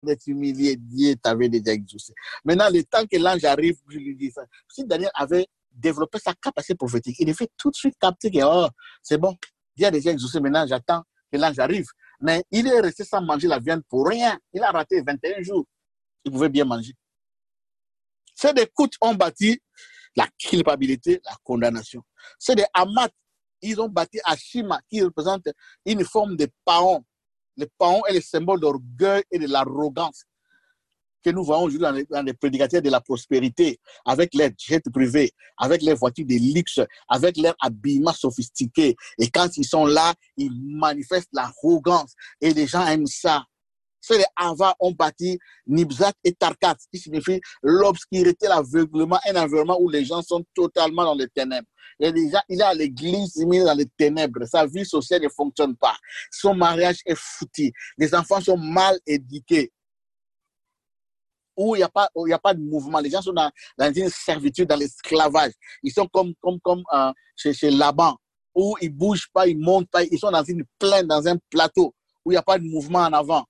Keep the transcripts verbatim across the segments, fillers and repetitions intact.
d'être humilié, Dieu t'avait déjà exaucé. Maintenant, le temps que l'ange arrive, je lui dis ça. Si Daniel avait développé sa capacité prophétique, il devait tout de suite capter que oh, c'est bon, Dieu a déjà exaucé, maintenant j'attends que l'ange arrive. Mais il est resté sans manger la viande pour rien. Il a raté vingt et un jours. Il pouvait bien manger. Ces des Kouth ont bâti la culpabilité, la condamnation. Ces des Hamat, ils ont bâti Ashima, qui représente une forme de paon. Le paon est le symbole d'orgueil et de l'arrogance que nous voyons aujourd'hui dans les, dans les prédicateurs de la prospérité, avec leurs jets privés, avec leurs voitures de luxe, avec leur habillement sophistiqué. Et quand ils sont là, ils manifestent l'arrogance. Et les gens aiment ça. C'est les Ava ont bâti Nibzat et Tarkat, qui signifie l'obscurité, l'aveuglement, un environnement où les gens sont totalement dans les ténèbres. Et déjà, il est à l'église, il est dans les ténèbres. Sa vie sociale ne fonctionne pas. Son mariage est foutu. Les enfants sont mal éduqués. Où il n'y a pas, il n'y a pas de mouvement. Les gens sont dans, dans une servitude, dans l'esclavage. Ils sont comme, comme, comme euh, chez, chez Laban, où ils ne bougent pas, ils ne montent pas. Ils sont dans une plaine, dans un plateau, où il n'y a pas de mouvement en avant.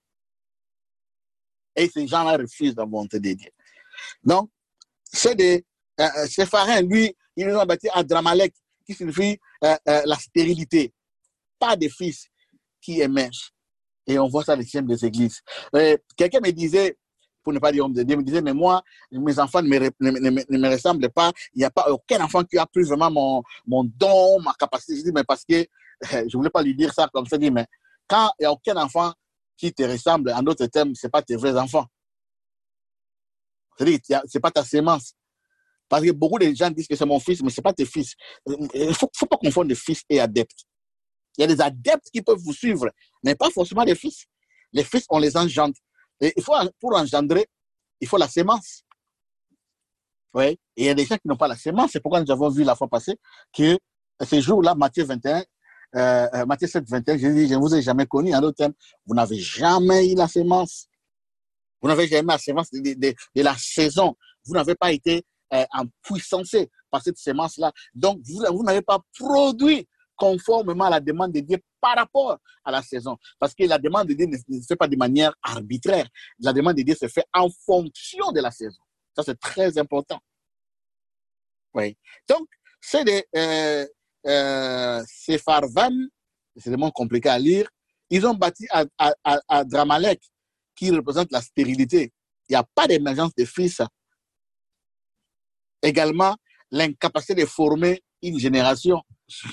Et ces gens-là refusent la volonté de Dieu. Donc, c'est des euh, Séphariens, lui, ils nous ont bâti Adramalek, qui signifie euh, euh, la stérilité. Pas de fils qui émergent. Et on voit ça dans les systèmes des églises. Euh, quelqu'un me disait, pour ne pas dire homme de Dieu, me disait, mais moi, mes enfants ne me, ne, ne, ne me ressemblent pas. Il n'y a pas aucun enfant qui a pris vraiment mon, mon don, ma capacité. Je dis, mais parce que, euh, je ne voulais pas lui dire ça comme ça, je dis, mais quand il n'y a aucun enfant qui te ressemble, en d'autres termes, ce n'est pas tes vrais enfants. C'est-à-dire, ce n'est pas ta sémence. Parce que beaucoup de gens disent que c'est mon fils, mais ce n'est pas tes fils. Il ne faut, faut pas confondre les fils et adeptes. Il y a des adeptes qui peuvent vous suivre, mais pas forcément les fils. Les fils, on les engendre. Et il faut, pour engendrer, il faut la sémence. Oui. Et il y a des gens qui n'ont pas la sémence. C'est pourquoi nous avons vu la fois passée que ce jour-là, Matthieu vingt et un, euh, Matthieu sept, vingt et un, Jésus dit, je ne vous ai jamais connu. En d'autres termes, vous n'avez jamais eu la sémence. Vous n'avez jamais eu la sémence de, de, de, de la saison. Vous n'avez pas été euh, empuissancé par cette sémence-là. Donc, vous, vous n'avez pas produit conformément à la demande de Dieu par rapport à la saison. Parce que la demande de Dieu ne se fait pas de manière arbitraire. La demande de Dieu se fait en fonction de la saison. Ça, c'est très important. Oui. Donc, c'est des euh, euh, Sepharvan, c'est vraiment compliqué à lire. Ils ont bâti à, à, à, à Dramalek, qui représente la stérilité. Il n'y a pas d'émergence de fils. Également, l'incapacité de former une génération.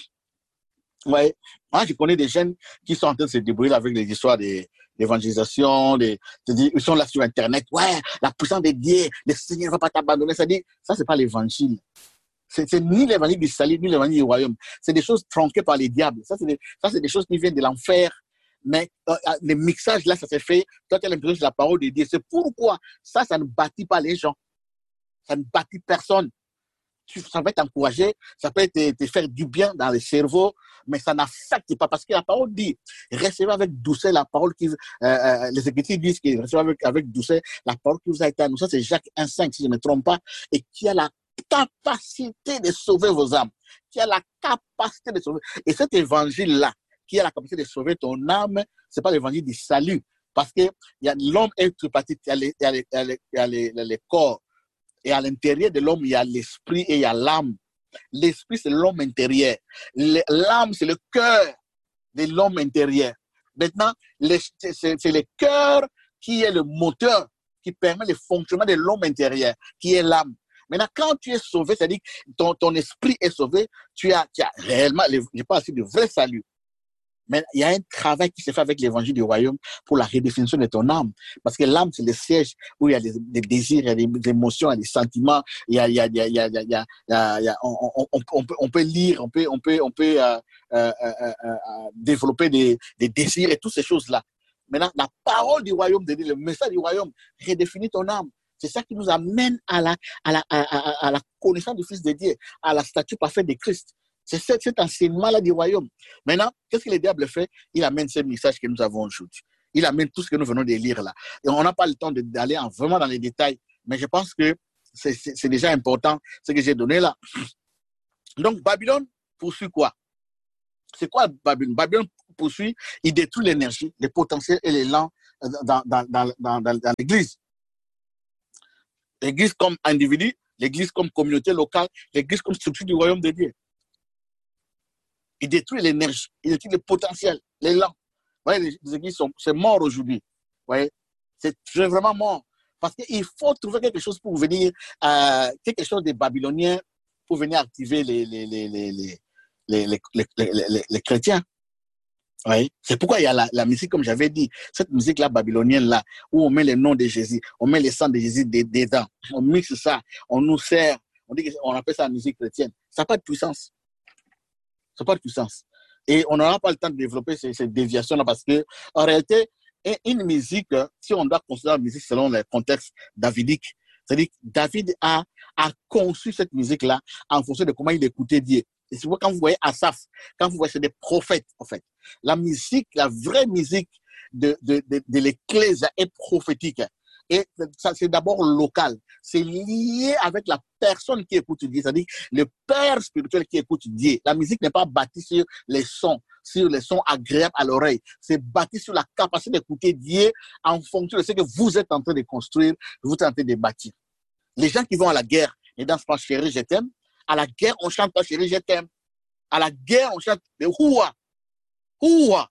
Ouais. Moi, je connais des jeunes qui sont en train de se débrouiller avec les histoires d'évangélisation, de, de, ils sont là sur Internet. Ouais, la puissance de Dieu, le Seigneur ne va pas t'abandonner. Ça dit, ça, c'est pas l'évangile. C'est, c'est ni l'évangile du salut, ni l'évangile du royaume. C'est des choses tronquées par les diables. Ça, c'est des, ça, c'est des choses qui viennent de l'enfer. Mais euh, le mixage, là, ça s'est fait. Toi, tu as l'impression que c'est la parole de Dieu. C'est pourquoi ça, ça ne bâtit pas les gens. Ça ne bâtit personne. Ça va t'encourager, ça peut te, te faire du bien dans le cerveau, mais ça n'affecte pas parce que la parole dit, recevez avec douceur la parole qui, euh, euh, les Écritures disent que recevez avec, avec douceur la parole qui vous a été annoncée. Ça, c'est Jacques un cinq, si je ne me trompe pas, et qui a la capacité de sauver vos âmes, qui a la capacité de sauver. Et cet évangile-là, qui a la capacité de sauver ton âme, c'est pas l'évangile du salut, parce que y a, l'homme est tripartite, il y a les, il y a les, il y a les, il y a les, les corps. Et à l'intérieur de l'homme, il y a l'esprit et il y a l'âme. L'esprit, c'est l'homme intérieur. L'âme, c'est le cœur de l'homme intérieur. Maintenant, c'est, c'est le cœur qui est le moteur, qui permet le fonctionnement de l'homme intérieur, qui est l'âme. Maintenant, quand tu es sauvé, c'est-à-dire que ton, ton esprit est sauvé, tu as, tu as réellement, je parle aussi de vrai salut. Mais il y a un travail qui se fait avec l'évangile du royaume pour la redéfinition de ton âme. Parce que l'âme, c'est le siège où il y a des, des désirs, il y a des émotions, il y a des sentiments, il y a, il y a, il y a, il y a, il y a, il y a, il y a on, on, on, on, peut, on peut lire, on peut, on peut, on peut euh, euh, euh, euh, développer des, des désirs et toutes ces choses-là. Maintenant, la parole du royaume de Dieu, le message du royaume, redéfinit ton âme. C'est ça qui nous amène à la, à la, à, à, à la connaissance du Fils de Dieu, à la statue parfaite de Christ. C'est cet, cet enseignement-là du royaume. Maintenant, qu'est-ce que le diable fait? Il amène ce message que nous avons aujourd'hui. Il amène tout ce que nous venons de lire là. Et on n'a pas le temps de, d'aller en, vraiment dans les détails, mais je pense que c'est, c'est, c'est déjà important ce que j'ai donné là. Donc, Babylone poursuit quoi? C'est quoi Babylone? Babylone poursuit, il détruit l'énergie, les potentiels et l'élan dans, dans, dans, dans, dans, dans l'Église. L'Église comme individu, l'Église comme communauté locale, l'Église comme structure du royaume de Dieu. Il détruit l'énergie, il détruit le potentiel, l'élan. Vous voyez, les, les églises sont c'est mort aujourd'hui. Vous voyez, c'est vraiment mort. Parce qu'il faut trouver quelque chose pour venir, euh, quelque chose de babylonien pour venir activer les, les, les, les, les, les, les, les, les, les, les chrétiens. Oui. C'est pourquoi il y a la, la musique, comme j'avais dit, cette musique-là babylonienne-là, où on met le nom de Jésus, on met le sang de Jésus dedans, on mixe ça, on nous sert, on, dit on appelle ça la musique chrétienne. Ça n'a pas de puissance. Ça n'a pas de puissance. Et on n'aura pas le temps de développer ces, ces déviations-là parce que, en réalité, une musique, si on doit considérer la musique selon le contexte davidique, c'est-à-dire que David a, a conçu cette musique-là en fonction de comment il écoutait Dieu. Et c'est pourquoi quand vous voyez Asaph, quand vous voyez, c'est des prophètes, en fait. La musique, la vraie musique de, de, de, de l'Église est prophétique. Et ça, c'est d'abord local. C'est lié avec la personne qui écoute Dieu, c'est-à-dire le père spirituel qui écoute Dieu. La musique n'est pas bâtie sur les sons, sur les sons agréables à l'oreille. C'est bâti sur la capacité d'écouter Dieu en fonction de ce que vous êtes en train de construire, vous êtes en train de bâtir. Les gens qui vont à la guerre ne dansent pas chérie, je t'aime. À la guerre, on chante pas chérie, je t'aime. À la guerre, on chante des Houa. Houa.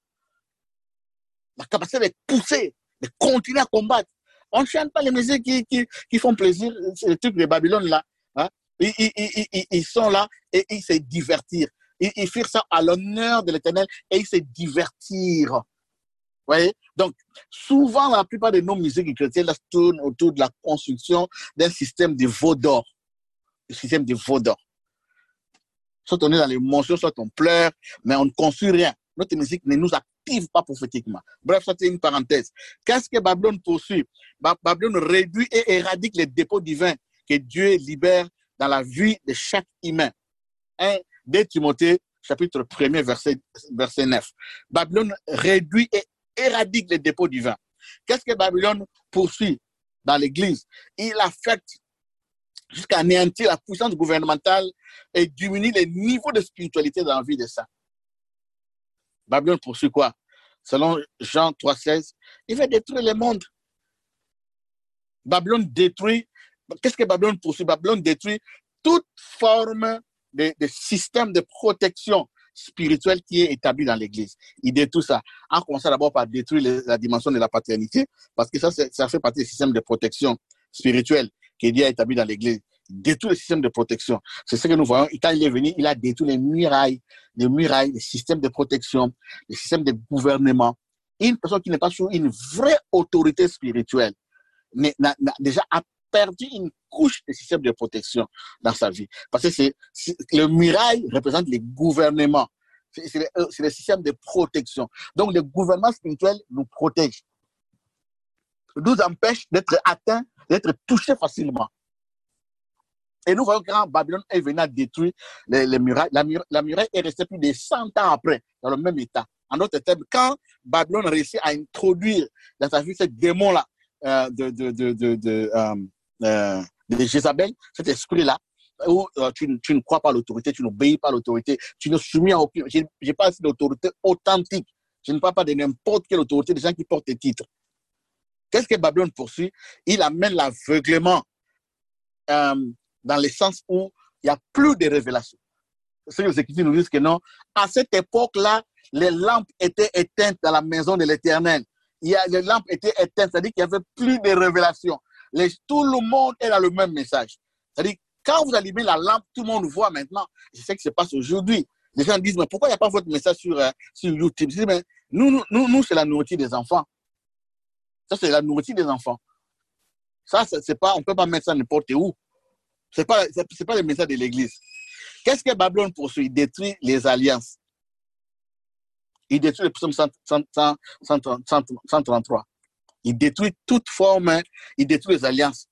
La capacité de pousser, de continuer à combattre. On ne chante pas les musiques qui, qui, qui font plaisir, c'est les trucs de Babylone là. Hein? Ils, ils, ils, ils, ils sont là et ils se divertirent. Ils, ils firent ça à l'honneur de l'Éternel et ils se divertirent. Vous voyez? Donc, souvent, la plupart de nos musiques chrétiennes tournent autour de la construction d'un système de veau d'or. Le système de veau d'or. Soit on est dans l'émotion, soit on pleure, mais on ne construit rien. Notre musique ne nous active pas prophétiquement. Bref, ça c'est une parenthèse. Qu'est-ce que Babylone poursuit? Babylone réduit et éradique les dépôts divins que Dieu libère dans la vie de chaque humain. deux Timothée, chapitre premier, verset, verset neuf. Babylone réduit et éradique les dépôts divins. Qu'est-ce que Babylone poursuit dans l'Église? Il affecte jusqu'à anéantir la puissance gouvernementale et diminuer les niveaux de spiritualité dans la vie des saints. Babylone poursuit quoi? Selon Jean trois seize, il va détruire le monde. Babylone détruit, qu'est-ce que Babylone poursuit? Babylone détruit toute forme de, de système de protection spirituelle qui est établi dans l'Église. Il détruit ça. En commençant d'abord par détruire les, la dimension de la paternité, parce que ça, ça fait partie du système de protection spirituelle que Dieu a établi dans l'Église. Détruire le système de protection. C'est ce que nous voyons. Quand il est venu, il a détruit les murailles, les murailles, les systèmes de protection, les systèmes de gouvernement. Une personne qui n'est pas sous une vraie autorité spirituelle, n'a, n'a, déjà a perdu une couche de système de protection dans sa vie. Parce que c'est, c'est, le muraille représente les gouvernements. C'est, c'est, le, c'est le système de protection. Donc, le gouvernement spirituel nous protège. Nous empêche d'être atteints, d'être touchés facilement. Et nous voyons que quand Babylone est venu à détruire les, les murailles, la, mur, la muraille est restée plus de cent ans après, dans le même état. En d'autres termes, quand Babylone réussit à introduire dans sa vie ce démon-là euh, de, de, de, de, de, euh, euh, de Jézabel, cet esprit-là, où euh, tu, tu ne crois pas à l'autorité, tu n'obéis pas à l'autorité, tu ne soumets à aucune. Je n'ai pas d'autorité authentique. Je ne parle pas de n'importe quelle autorité, des gens qui portent des titres. Qu'est-ce que Babylone poursuit? Il amène l'aveuglement euh, dans le sens où il n'y a plus de révélation. Ce que les Écritures nous disent que non. À cette époque-là, les lampes étaient éteintes dans la maison de l'Éternel. Il y a, les lampes étaient éteintes, c'est-à-dire qu'il n'y avait plus de révélation. Les, tout le monde est dans le même message. C'est-à-dire, quand vous allumez la lampe, tout le monde voit maintenant. C'est ce qui se passe aujourd'hui. Les gens disent, mais pourquoi il n'y a pas votre message sur, euh, sur YouTube? Je dis, mais nous, nous, nous c'est la nourriture des enfants. Ça, c'est la nourriture des enfants. Ça, c'est, c'est pas, on ne peut pas mettre ça n'importe où. Ce n'est pas, c'est, c'est pas le message de l'Église. Qu'est-ce que Babylone poursuit? Il détruit les alliances. Il détruit le psaume cent trente-trois. Il détruit toute forme, il détruit les alliances.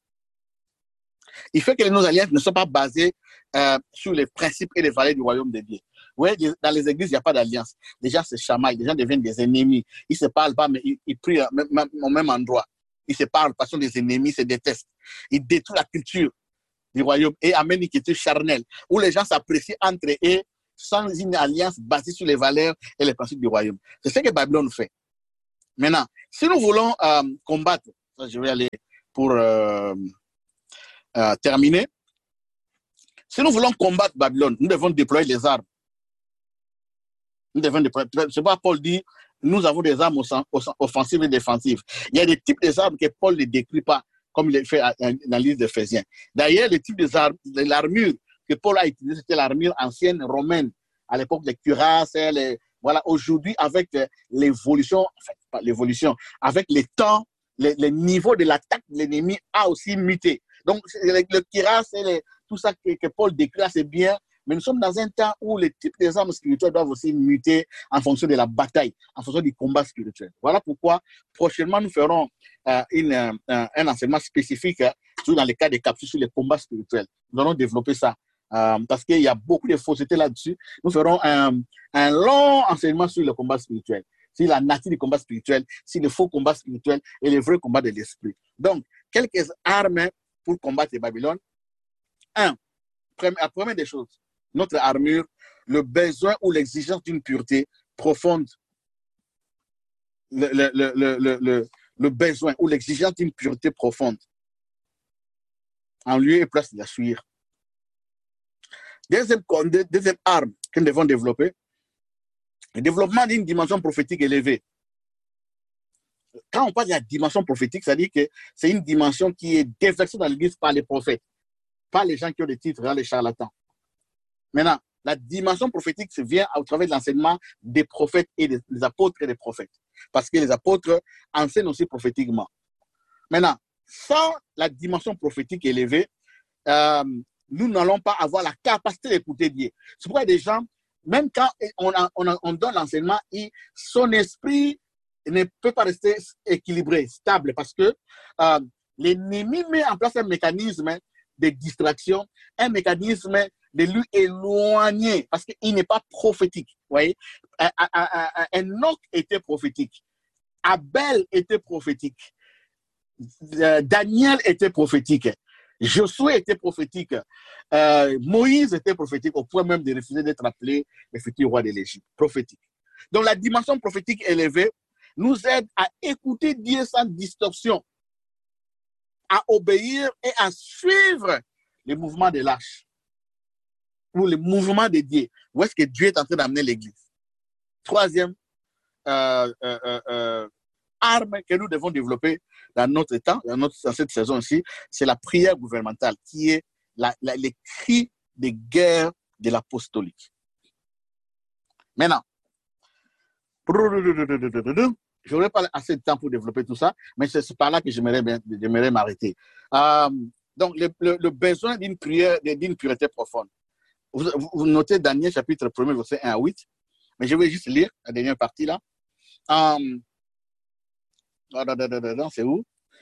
Il fait que nos alliances ne sont pas basées euh, sur les principes et les valeurs du royaume de Dieu. Vous voyez, dans les églises, il n'y a pas d'alliance. Les gens se chamaillent, les gens deviennent des ennemis. Ils ne se parlent pas, mais ils, ils prient au même, au même endroit. Ils se parlent parce que des ennemis, ils se détestent. Ils détruisent la culture du royaume et amènent une culture charnelle, où les gens s'apprécient entre eux sans une alliance basée sur les valeurs et les principes du royaume. C'est ce que Babylone fait. Maintenant, si nous voulons euh, combattre, ça, je vais aller pour euh, euh, terminer, si nous voulons combattre Babylone, nous devons déployer les armes. Nous devons déployer. C'est pas Paul dit, nous avons des armes offensives et défensives. Il y a des types d'armes que Paul ne décrit pas, comme il le fait dans l'île d'Éphésiens. D'ailleurs, le type de l'armure que Paul a utilisé, c'était l'armure ancienne romaine, à l'époque des cuirasses. Les, voilà, aujourd'hui, avec l'évolution, en fait, pas l'évolution, avec les temps, le, le niveau de l'attaque de l'ennemi a aussi muté. Donc, le, le cuirasse et les, tout ça que, que Paul décrit, c'est bien. Mais nous sommes dans un temps où les types des armes spirituelles doivent aussi muter en fonction de la bataille, en fonction du combat spirituel. Voilà pourquoi prochainement nous ferons euh, une, euh, un enseignement spécifique euh, dans les cas des capsules sur les combats spirituels. Nous allons développer ça euh, parce qu'il y a beaucoup de faussetés là-dessus. Nous ferons un, un long enseignement sur le combat spirituel, sur la nature du combat spirituel, sur le faux combat spirituel et le vrai combat de l'esprit. Donc, quelques armes pour combattre les Babylone. Un, la première des choses, notre armure, le besoin ou l'exigence d'une pureté profonde. Le, le, le, le, le, le besoin ou l'exigence d'une pureté profonde. En lieu et place de la suivre. Deuxième, deuxième arme que nous devons développer, le développement d'une dimension prophétique élevée. Quand on parle de la dimension prophétique, ça dit que c'est une dimension qui est déversée dans l'Église par les prophètes, pas les gens qui ont des titres, les charlatans. Maintenant, la dimension prophétique vient au travers de l'enseignement des prophètes et des, des apôtres et des prophètes. Parce que les apôtres enseignent aussi prophétiquement. Maintenant, sans la dimension prophétique élevée, euh, nous n'allons pas avoir la capacité d'écouter Dieu. C'est pourquoi des gens, même quand on, a, on, a, on donne l'enseignement, son esprit ne peut pas rester équilibré, stable, parce que euh, l'ennemi met en place un mécanisme de distraction, un mécanisme de lui éloigner, parce qu'il n'est pas prophétique. Vous voyez, Enoch était prophétique, Abel était prophétique, Daniel était prophétique, Josué était prophétique, euh, Moïse était prophétique, au point même de refuser d'être appelé le futur roi de l'Égypte, prophétique. Donc la dimension prophétique élevée nous aide à écouter Dieu sans distorsion, à obéir et à suivre les mouvements de lâches ou les mouvements de Dieu. Où est-ce que Dieu est en train d'amener l'Église? Troisième euh, euh, euh, arme que nous devons développer dans notre temps, dans, notre, dans cette saison-ci, c'est la prière gouvernementale, qui est la, la, les cris de guerre de l'apostolique. Maintenant, je n'aurai pas assez de temps pour développer tout ça, mais c'est par là que j'aimerais, j'aimerais m'arrêter. Euh, donc, le, le, le besoin d'une prière, d'une pureté profonde. Vous, vous notez Daniel chapitre un, verset un à huit, mais je vais juste lire la dernière partie là. Euh, c'est où?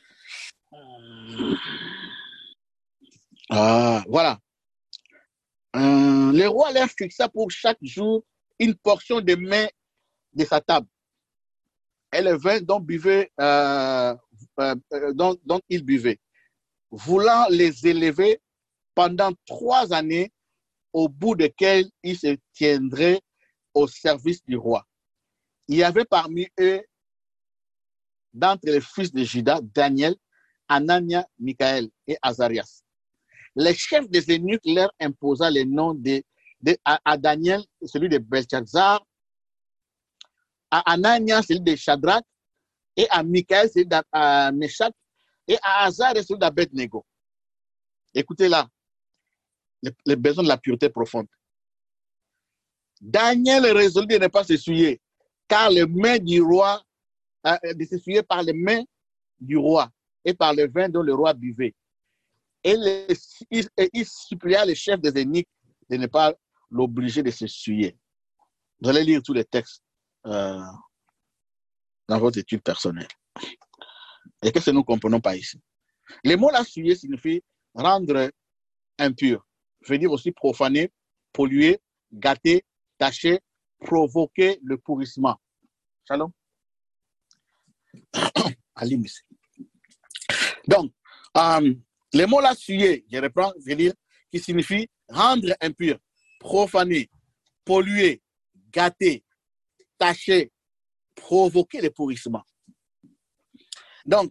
Ah, voilà. Euh, le roi leur fixa pour chaque jour une portion de mets de sa table. Et le vin dont, buvait, euh, euh, dont, dont il buvait, voulant les élever pendant trois années, au bout desquelles ils se tiendraient au service du roi. Il y avait parmi eux, d'entre les fils de Juda, Daniel, Anania, Michaël et Azarias. Les chefs des eunuques leur imposa les noms de, de à, à Daniel, celui de Belshazzar, à Anania, celui de Shadrach, et à Michaël, celui de Meshach, et à Azar, celui d'Abednego. Écoutez là, les, les besoins de la pureté profonde. Daniel résolut de ne pas s'essuyer, car les mains du roi, euh, de s'essuyer par les mains du roi et par le vin dont le roi buvait. Et, les, il, et il supplia les chefs des eunuques de ne pas l'obliger de s'essuyer. Vous allez lire tous les textes euh, dans votre étude personnelle. Et qu'est-ce que nous ne comprenons pas ici? Le mot là, souiller signifie rendre impur. Veut dire aussi profaner, polluer, gâter, tacher, provoquer le pourrissement. Shalom. Donc, euh, le mot là, souiller, je reprends, veut dire qui signifie rendre impur, profaner, polluer, gâter, tacher, provoquer le pourrissement. Donc,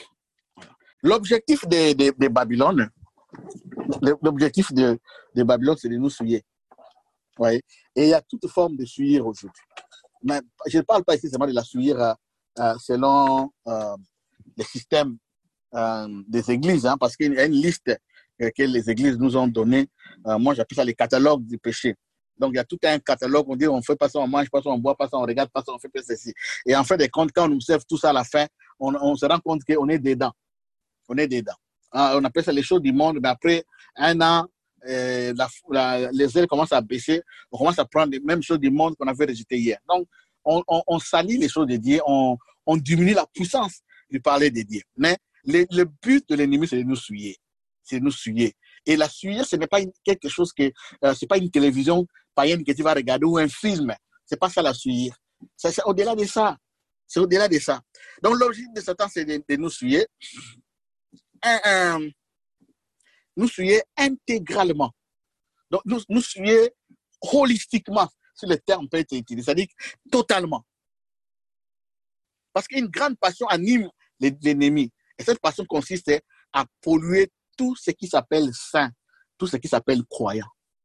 l'objectif de, de, de Babylone, l'objectif de, de Babylone, c'est de nous souiller. Ouais. Et il y a toute forme de souillir aujourd'hui. Mais je ne parle pas ici seulement de la souillir euh, euh, selon euh, les systèmes euh, des églises, hein, parce qu'il y a une liste euh, que les églises nous ont donnée. Euh, moi, j'appelle ça les catalogues du péché. Donc, il y a tout un catalogue. On dit on fait pas ça, on mange pas ça, on boit pas ça, on regarde pas ça, on fait pas ceci. Et en fait, des comptes, quand on observe tout ça à la fin, on, on se rend compte qu'on est dedans. On est dedans. Hein, on appelle ça les choses du monde, mais après un an, euh, la, la, les ailes commencent à baisser. On commence à prendre les mêmes choses du monde qu'on avait rejetées hier. Donc, on, on, on salit les choses de Dieu, on, on diminue la puissance du parler de Dieu. Mais le, le but de l'ennemi, c'est de nous souiller. C'est de nous souiller. Et la souiller, ce n'est pas une, quelque chose que, euh, c'est pas une télévision païenne que tu vas regarder ou un film. C'est pas ça la souiller. C'est, c'est au-delà de ça. C'est au-delà de ça. Donc, l'objectif de Satan, c'est de, de nous souiller. Un, un, nous souiller intégralement. Donc, nous, nous souiller holistiquement, si le terme peut être utilisé, c'est-à-dire totalement. Parce qu'une grande passion anime l'ennemi. Et cette passion consiste à polluer tout ce qui s'appelle saint, tout ce qui s'appelle croyant.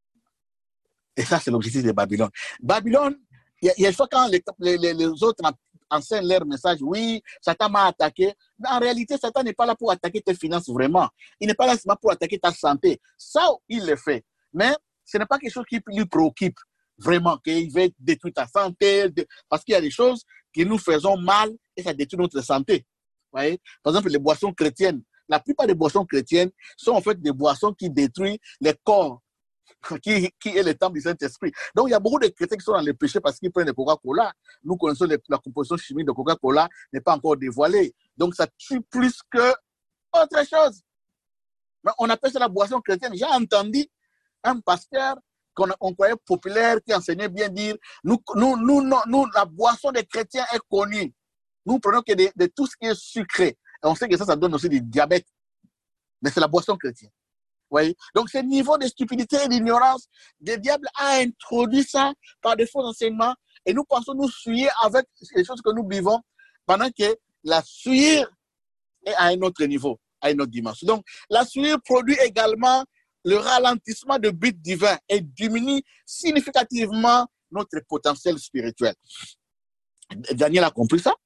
Et ça, c'est l'objectif de Babylone. Babylone, il y a une fois quand les, les, les autres enseignent leur message, oui, Satan m'a attaqué. Mais en réalité, Satan n'est pas là pour attaquer tes finances vraiment. Il n'est pas là seulement pour attaquer ta santé. Ça, il le fait. Mais ce n'est pas quelque chose qui lui préoccupe vraiment, qu'il veut détruire ta santé, parce qu'il y a des choses que nous faisons mal et ça détruit notre santé. Vous voyez? Par exemple, les boissons chrétiennes. La plupart des boissons chrétiennes sont en fait des boissons qui détruisent les corps, qui, qui est le temple du Saint-Esprit. Donc, il y a beaucoup de chrétiens qui sont dans le péché parce qu'ils prennent le Coca-Cola. Nous connaissons les, la composition chimique de Coca-Cola n'est pas encore dévoilée. Donc, ça tue plus que autre chose. Mais on appelle ça la boisson chrétienne. J'ai entendu un pasteur qu'on on croyait populaire qui enseignait bien dire nous, nous, nous, nous, nous, la boisson des chrétiens est connue. Nous prenons que de, de tout ce qui est sucré. Et on sait que ça, ça donne aussi du diabète. Mais c'est la boisson chrétienne. Voyez? Donc, ce niveau de stupidité et d'ignorance, le diable a introduit ça par des faux enseignements et nous pensons nous souiller avec les choses que nous vivons pendant que la souillure est à un autre niveau, à une autre dimension. Donc, la souillure produit également le ralentissement de but divin et diminue significativement notre potentiel spirituel. Daniel a compris ça?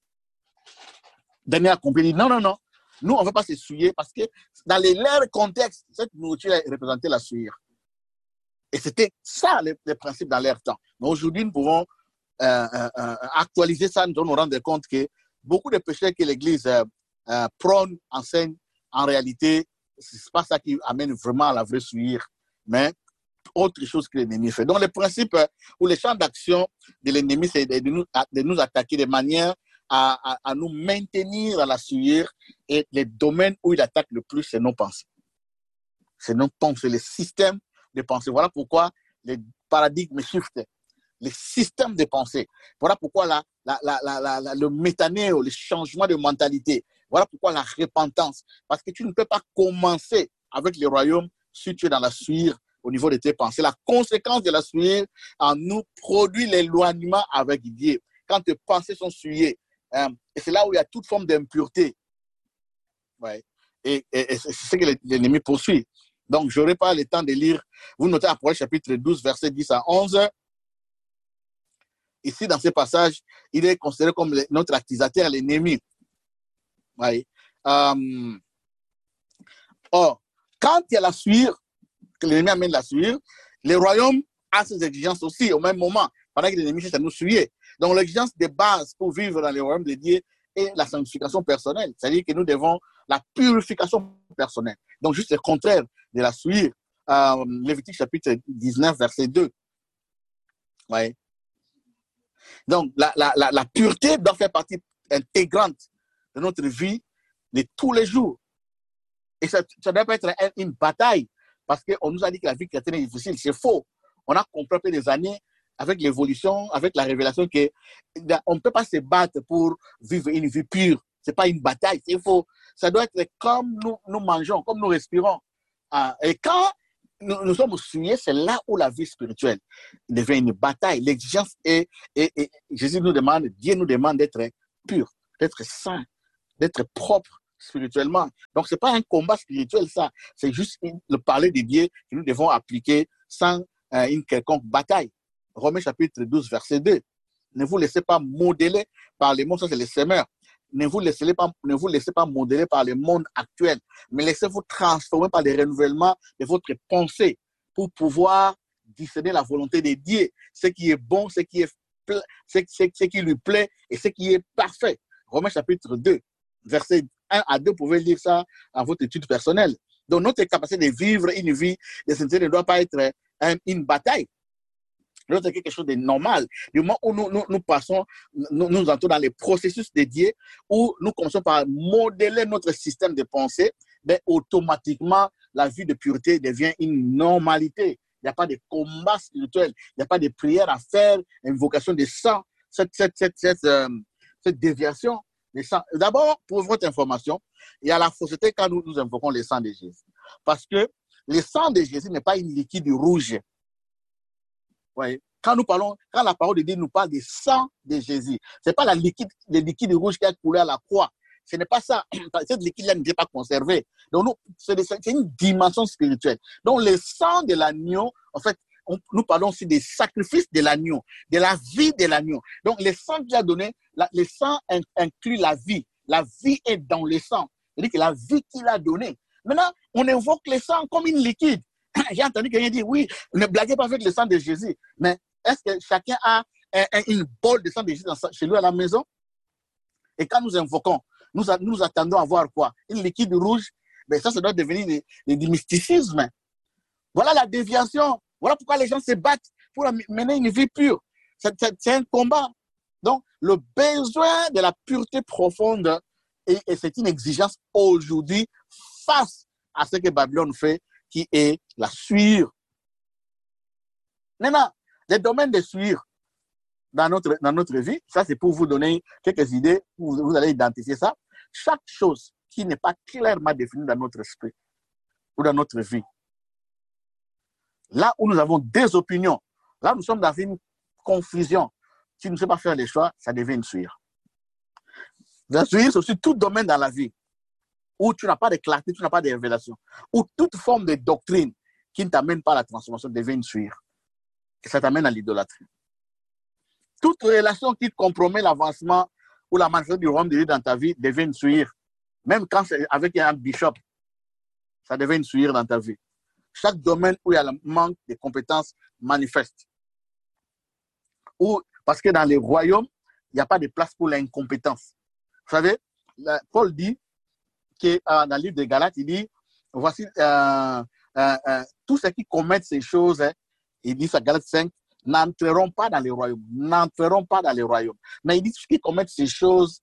Daniel a compris, non, non, non. Nous, on ne veut pas se souiller parce que dans les, leur contexte, cette nourriture représentait la souillure. Et c'était ça le, le principe dans leur temps. Mais aujourd'hui, nous pouvons euh, euh, actualiser ça, nous nous rendre compte que beaucoup de péchés que l'Église euh, euh, prône, enseigne, en réalité, ce n'est pas ça qui amène vraiment à la vraie souillure, mais autre chose que l'ennemi fait. Donc, le principe euh, ou le champ d'action de l'ennemi, c'est de nous, de nous attaquer de manière À, à, à nous maintenir à la souillure, et les domaines où il attaque le plus, c'est nos pensées. C'est nos pensées, les systèmes de pensée. Voilà pourquoi les paradigmes shiftent, les systèmes de pensée. Voilà pourquoi la, la, la, la, la, le métanéo, le changement de mentalité. Voilà pourquoi la repentance. Parce que tu ne peux pas commencer avec le royaume si tu es dans la souillure au niveau de tes pensées. La conséquence de la souillure en nous produit l'éloignement avec Dieu. Quand tes pensées sont souillées, Euh, et c'est là où il y a toute forme d'impureté. Ouais. Et, et, et c'est ce que l'ennemi poursuit. Donc, je n'aurai pas le temps de lire. Vous notez Apocalypse chapitre douze, versets dix à onze. Ici, dans ce passage, il est considéré comme notre accusateur, l'ennemi. Ouais. Euh, or, quand il y a la souillure, que l'ennemi amène la souillure, le royaume a ses exigences aussi au même moment, pendant que l'ennemi cherche à nous souiller. Donc, l'exigence de base pour vivre dans le royaume de Dieu est la sanctification personnelle. C'est-à-dire que nous devons la purification personnelle. Donc, juste le contraire de la souillure. Euh, Lévitique chapitre dix-neuf, verset deux. Ouais. Donc, la, la, la, la pureté doit faire partie intégrante de notre vie de tous les jours. Et ça ne doit pas être une bataille, parce qu'on nous a dit que la vie chrétienne est difficile. C'est faux. On a compris après des années, avec l'évolution, avec la révélation, qu'on ne peut pas se battre pour vivre une vie pure. Ce n'est pas une bataille, c'est faux. Ça doit être comme nous, nous mangeons, comme nous respirons. Et quand nous, nous sommes souillés, c'est là où la vie spirituelle devient une bataille. L'exigence est, est, est, Jésus nous demande, Dieu nous demande d'être pur, d'être saint, d'être propre spirituellement. Donc, ce n'est pas un combat spirituel, ça. C'est juste le parler de Dieu que nous devons appliquer sans euh, une quelconque bataille. Romains chapitre douze, verset deux. Ne vous laissez pas modeler par les mondes, ça c'est les semeurs. Ne vous, laissez pas, ne vous laissez pas modeler par le monde actuel, mais laissez-vous transformer par le renouvellement de votre pensée pour pouvoir discerner la volonté de Dieu, ce qui est bon, ce qui, est, ce, ce, ce qui lui plaît et ce qui est parfait. Romains chapitre deux, versets un à deux, vous pouvez lire ça à votre étude personnelle. Donc notre capacité de vivre une vie de sainteté ne doit pas être un, une bataille. C'est quelque chose de normal. Du moment où nous, nous, nous passons, nous, nous entrons dans les processus de Dieu, où nous commençons par modeler notre système de pensée, ben, automatiquement, la vie de pureté devient une normalité. Il n'y a pas de combat spirituel, il n'y a pas de prière à faire, invocation de sang, cette, cette, cette, cette, euh, cette déviation de sang. D'abord, pour votre information, il y a la fausseté quand nous, nous invoquons le sang de Jésus. Parce que le sang de Jésus n'est pas une liquide rouge. Ouais. Quand nous parlons, quand la parole de Dieu nous parle du sang de Jésus, ce n'est pas la liquide, le liquide rouge qui a coulé à la croix. Ce n'est pas ça. Cette liquide-là n'était pas conservée. Donc, c'est une dimension spirituelle. Donc, le sang de l'agneau, en fait, on, nous parlons aussi des sacrifices de l'agneau, de la vie de l'agneau. Donc, le sang qu'il a donné, la, le sang inclut la vie. La vie est dans le sang. C'est-à-dire que la vie qu'il a donnée. Maintenant, on invoque le sang comme une liquide. J'ai entendu quelqu'un dire, oui, ne blaguez pas avec le sang de Jésus. Mais est-ce que chacun a un, un, une bol de sang de Jésus dans, chez lui à la maison? Et quand nous invoquons, nous, nous attendons à voir quoi? Une liquide rouge? Mais ça, ça doit devenir du mysticisme. Voilà la déviation. Voilà pourquoi les gens se battent pour mener une vie pure. C'est un combat. Donc, le besoin de la pureté profonde, et, et c'est une exigence aujourd'hui face à ce que Babylone fait, qui est la suire. Maintenant, les domaines de suire dans notre, dans notre vie, ça c'est pour vous donner quelques idées, vous, vous allez identifier ça. Chaque chose qui n'est pas clairement définie dans notre esprit ou dans notre vie, là où nous avons des opinions, là où nous sommes dans une confusion, si nous ne savons pas faire les choix, ça devient une suire. La suire, c'est aussi tout domaine dans la vie où tu n'as pas de clarté, tu n'as pas de révélation, où toute forme de doctrine qui ne t'amène pas à la transformation devient une suire. Et ça t'amène à l'idolâtrie. Toute relation qui compromet l'avancement ou la manifestation du royaume de Dieu dans ta vie devient une suire. Même quand c'est avec un bishop, ça devient une suire dans ta vie. Chaque domaine où il y a le manque de compétences manifeste. Ou, parce que dans les royaumes, il n'y a pas de place pour l'incompétence. Vous savez, Paul dit, que, euh, dans le livre de Galates, il dit, voici, euh, euh, euh, tous ceux qui commettent ces choses, hein, il dit ça, Galates cinq, n'entreront pas dans les royaumes, n'entreront pas dans les royaumes. Mais il dit ceux qui commettent ces choses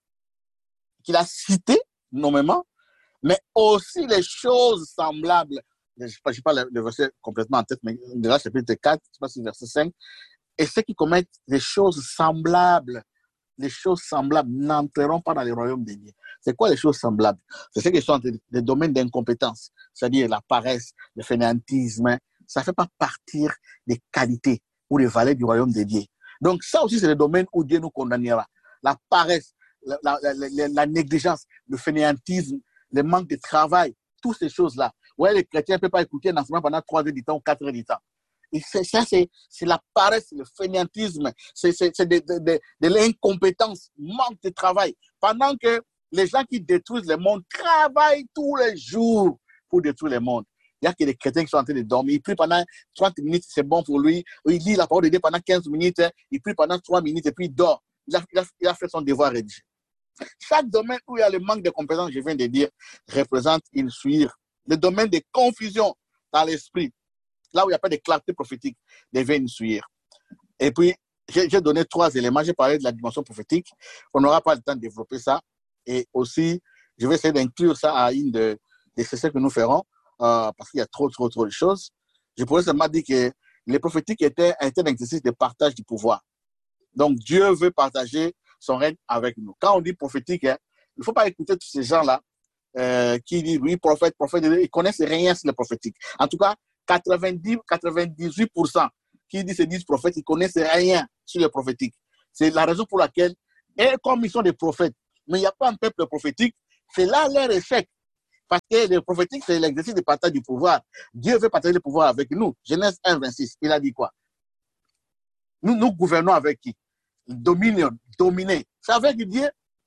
qu'il a citées, nommément, mais aussi les choses semblables. Je ne sais pas le, le verset complètement en tête, mais déjà, chapitre quatre, je ne sais pas si verset cinq, et ceux qui commettent des choses semblables, les choses semblables n'entreront pas dans le royaume de Dieu. C'est quoi les choses semblables? C'est ce qui sont des domaines d'incompétence, c'est-à-dire la paresse, le fainéantisme. Ça ne fait pas partir des qualités ou des valeurs du royaume de Dieu. Donc ça aussi, c'est le domaine où Dieu nous condamnera. La paresse, la, la, la, la, la négligence, le fainéantisme, le manque de travail, toutes ces choses-là. Ouais, les chrétiens ne peuvent pas écouter un enseignement pendant trois heures du temps ou quatre heures du temps. Et ça, c'est la paresse, le fainéantisme, c'est de, de, de, de l'incompétence, manque de travail. Pendant que les gens qui détruisent le monde travaillent tous les jours pour détruire le monde. Il y a que des chrétiens qui sont en train de dormir. Il prie pendant trente minutes, c'est bon pour lui. Il lit la parole de Dieu pendant quinze minutes. Il prie pendant trois minutes et puis il dort. Il a, il a, il a fait son devoir rédigé. Chaque domaine où il y a le manque de compétences, je viens de dire, représente une suire. Le domaine de confusion dans l'esprit, là où il n'y a pas de clarté prophétique, devient une suire. Et puis, j'ai donné trois éléments. J'ai parlé de la dimension prophétique. On n'aura pas le temps de développer ça. Et aussi, je vais essayer d'inclure ça à une de, des sessions que nous ferons, euh, parce qu'il y a trop, trop, trop de choses. Je pourrais seulement dire que les prophétiques étaient un exercice de partage du pouvoir. Donc, Dieu veut partager son règne avec nous. Quand on dit prophétique, hein, il ne faut pas écouter tous ces gens-là euh, qui disent, oui, prophète, prophète, ils ne connaissent rien sur le prophétique. En tout cas, quatre-vingt-dix, quatre-vingt-dix-huit pour cent qui disent, se disent prophètes, ils ne connaissent rien sur le prophétique. C'est la raison pour laquelle, et comme ils sont des prophètes, mais il n'y a pas un peuple prophétique, c'est là leur échec. Parce que le prophétique, c'est l'exercice de partage du pouvoir. Dieu veut partager le pouvoir avec nous. Genèse un, vingt-six, il a dit quoi? Nous, nous gouvernons avec qui? Dominion, dominer. C'est avec Dieu.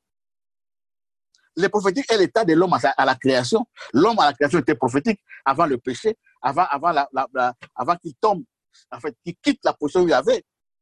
Le prophétique est l'état de l'homme à la création. L'homme à la création était prophétique avant le péché, avant, avant, la, la, la, avant qu'il tombe, en fait, qu'il quitte la position où il avait.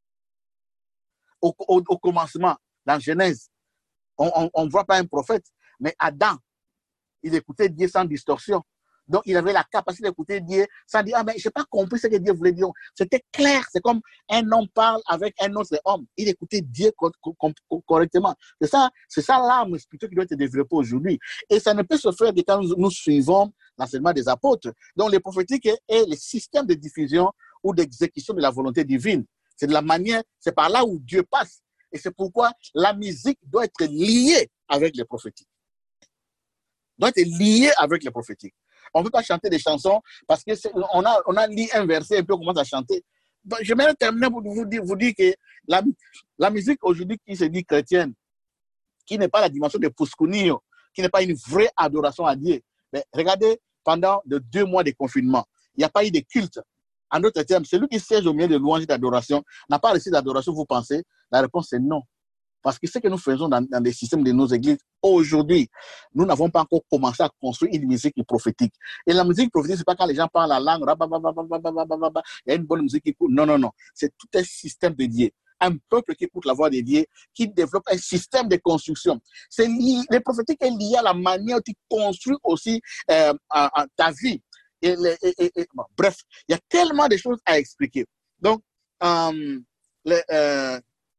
Au, au, au commencement, dans Genèse, on ne voit pas un prophète, mais Adam, il écoutait Dieu sans distorsion. Donc, il avait la capacité d'écouter Dieu sans dire, ah, mais je n'ai pas compris ce que Dieu voulait dire. C'était clair. C'est comme un homme parle avec un autre homme. Il écoutait Dieu correctement. C'est ça, c'est ça l'âme spirituelle qui doit être développée aujourd'hui. Et ça ne peut se faire que quand nous, nous suivons l'enseignement des apôtres. Donc, le prophétique est, est le système de diffusion ou d'exécution de la volonté divine. C'est de la manière, c'est par là où Dieu passe. Et c'est pourquoi la musique doit être liée avec le prophétique. Doit être liée avec le prophétique. On ne peut pas chanter des chansons parce qu'on a, on a lu un verset et puis on commence à chanter. Donc, je vais terminer pour vous dire, vous dire que la, la musique aujourd'hui qui se dit chrétienne, qui n'est pas la dimension de Puskunio, qui n'est pas une vraie adoration à Dieu. Mais regardez, pendant de deux mois de confinement, il n'y a pas eu de culte. En d'autres termes, celui qui siège au milieu de louanges et d'adoration n'a pas reçu d'adoration, vous pensez? La réponse est non. Parce que ce que nous faisons dans, dans les systèmes de nos églises, aujourd'hui, nous n'avons pas encore commencé à construire une musique prophétique. Et la musique prophétique, ce n'est pas quand les gens parlent la langue, il y a une bonne musique qui écoute. Non, non, non. C'est tout un système de Dieu. Un peuple qui écoute la voix de Dieu, qui développe un système de construction. C'est lié, le prophétique est lié à la manière dont tu construis aussi euh, à, à ta vie. Et, et, et, et, bon, bref, il y a tellement de choses à expliquer. Donc, euh, le, euh,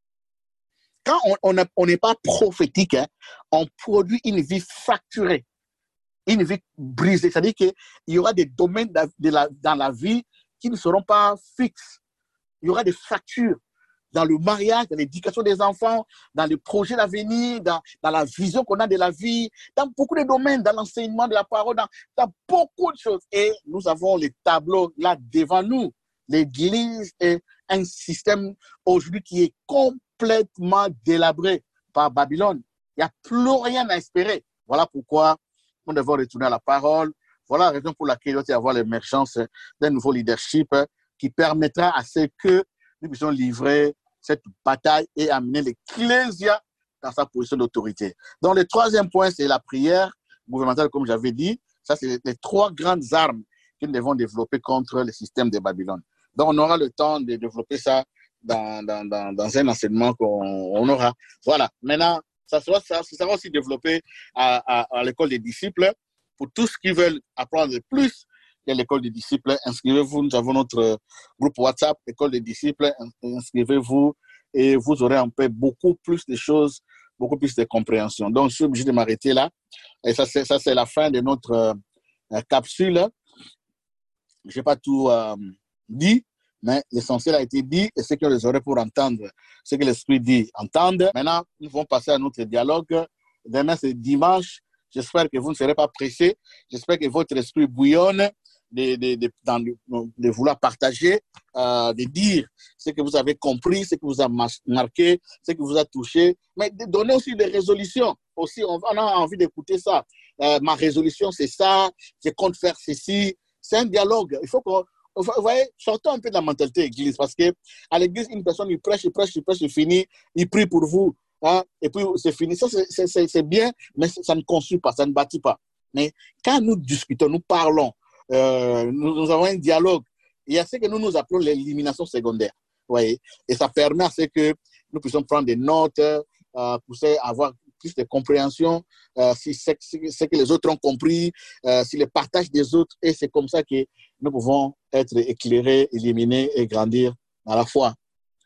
quand on n'est pas prophétique, hein, on produit une vie fracturée, une vie brisée. C'est-à-dire qu'il y aura des domaines de la, dans la vie qui ne seront pas fixes. Il y aura des fractures dans le mariage, dans l'éducation des enfants, dans les projets d'avenir, dans, dans la vision qu'on a de la vie, dans beaucoup de domaines, dans l'enseignement de la parole, dans, dans beaucoup de choses. Et nous avons les tableaux là devant nous. L'Église est un système aujourd'hui qui est complètement délabré par Babylone. Il n'y a plus rien à espérer. Voilà pourquoi nous devons retourner à la parole. Voilà la raison pour laquelle il doit y avoir l'émergence d'un nouveau leadership qui permettra à ce que nous puissions livrer cette bataille et amener l'Ecclésia dans sa position d'autorité. Donc, le troisième point, c'est la prière gouvernementale, comme j'avais dit. Ça, c'est les trois grandes armes que nous devons développer contre le système de Babylone. Donc, on aura le temps de développer ça dans, dans, dans, dans un enseignement qu'on aura. Voilà. Maintenant, ça sera, ça, ça sera aussi développé à, à, à l'école des disciples. Pour tous qui veulent apprendre plus de l'école des disciples, inscrivez-vous. Nous avons notre groupe WhatsApp, école des disciples. Inscrivez-vous et vous aurez un peu beaucoup plus de choses, beaucoup plus de compréhension. Donc, je suis obligé de m'arrêter là. Et ça, c'est, ça, c'est la fin de notre euh, capsule. Je n'ai pas tout euh, dit, mais l'essentiel a été dit et ce que les oreilles pour entendre, ce que l'esprit dit, entendre. Maintenant, nous allons passer à notre dialogue. Demain, c'est dimanche. J'espère que vous ne serez pas pressés. J'espère que votre esprit bouillonne de, de, de, dans, de vouloir partager, euh, de dire ce que vous avez compris, ce que vous a marqué, ce qui vous a touché, mais de donner aussi des résolutions. Aussi, on, on a envie d'écouter ça. Euh, ma résolution, c'est ça. Je compte faire ceci. C'est un dialogue. Il faut qu'on... Vous voyez, sortons un peu de la mentalité église, parce qu'à l'église, une personne, il prêche, il prêche, il prêche, il finit, il prie pour vous. Hein, et puis c'est fini. Ça, c'est, c'est, c'est bien, mais ça ne construit pas, ça ne bâtit pas. Mais quand nous discutons, nous parlons, euh, nous, nous avons un dialogue, il y a ce que nous nous appelons l'élimination secondaire. Voyez, et ça permet à ce que nous puissions prendre des notes, euh, pour avoir plus de compréhension, euh, si c'est ce que les autres ont compris, euh, si le partage des autres, et c'est comme ça que nous pouvons être éclairés, éliminés et grandir à la foi.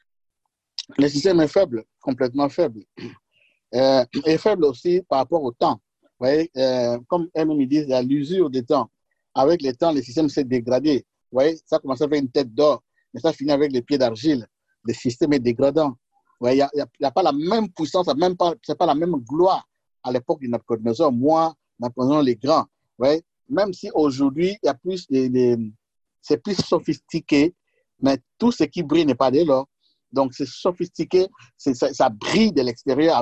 Le système est faible, complètement faible. Euh, est faible aussi par rapport au temps. Vous voyez, euh, comme elles-mêmes disent, il y a l'usure des temps. Avec le temps, le système s'est dégradé. Vous voyez, ça commence avec une tête d'or, mais ça finit avec les pieds d'argile. Le système est dégradant. Vous voyez, il n'y a, a pas la même puissance, ce n'est pas, pas la même gloire à l'époque de Nabucodonosor, moi, Napoléon les grands. Vous voyez, même si aujourd'hui, il y a plus de, de, c'est plus sophistiqué, mais tout ce qui brille n'est pas de l'or. Donc, c'est sophistiqué, c'est, ça, ça brille de l'extérieur avec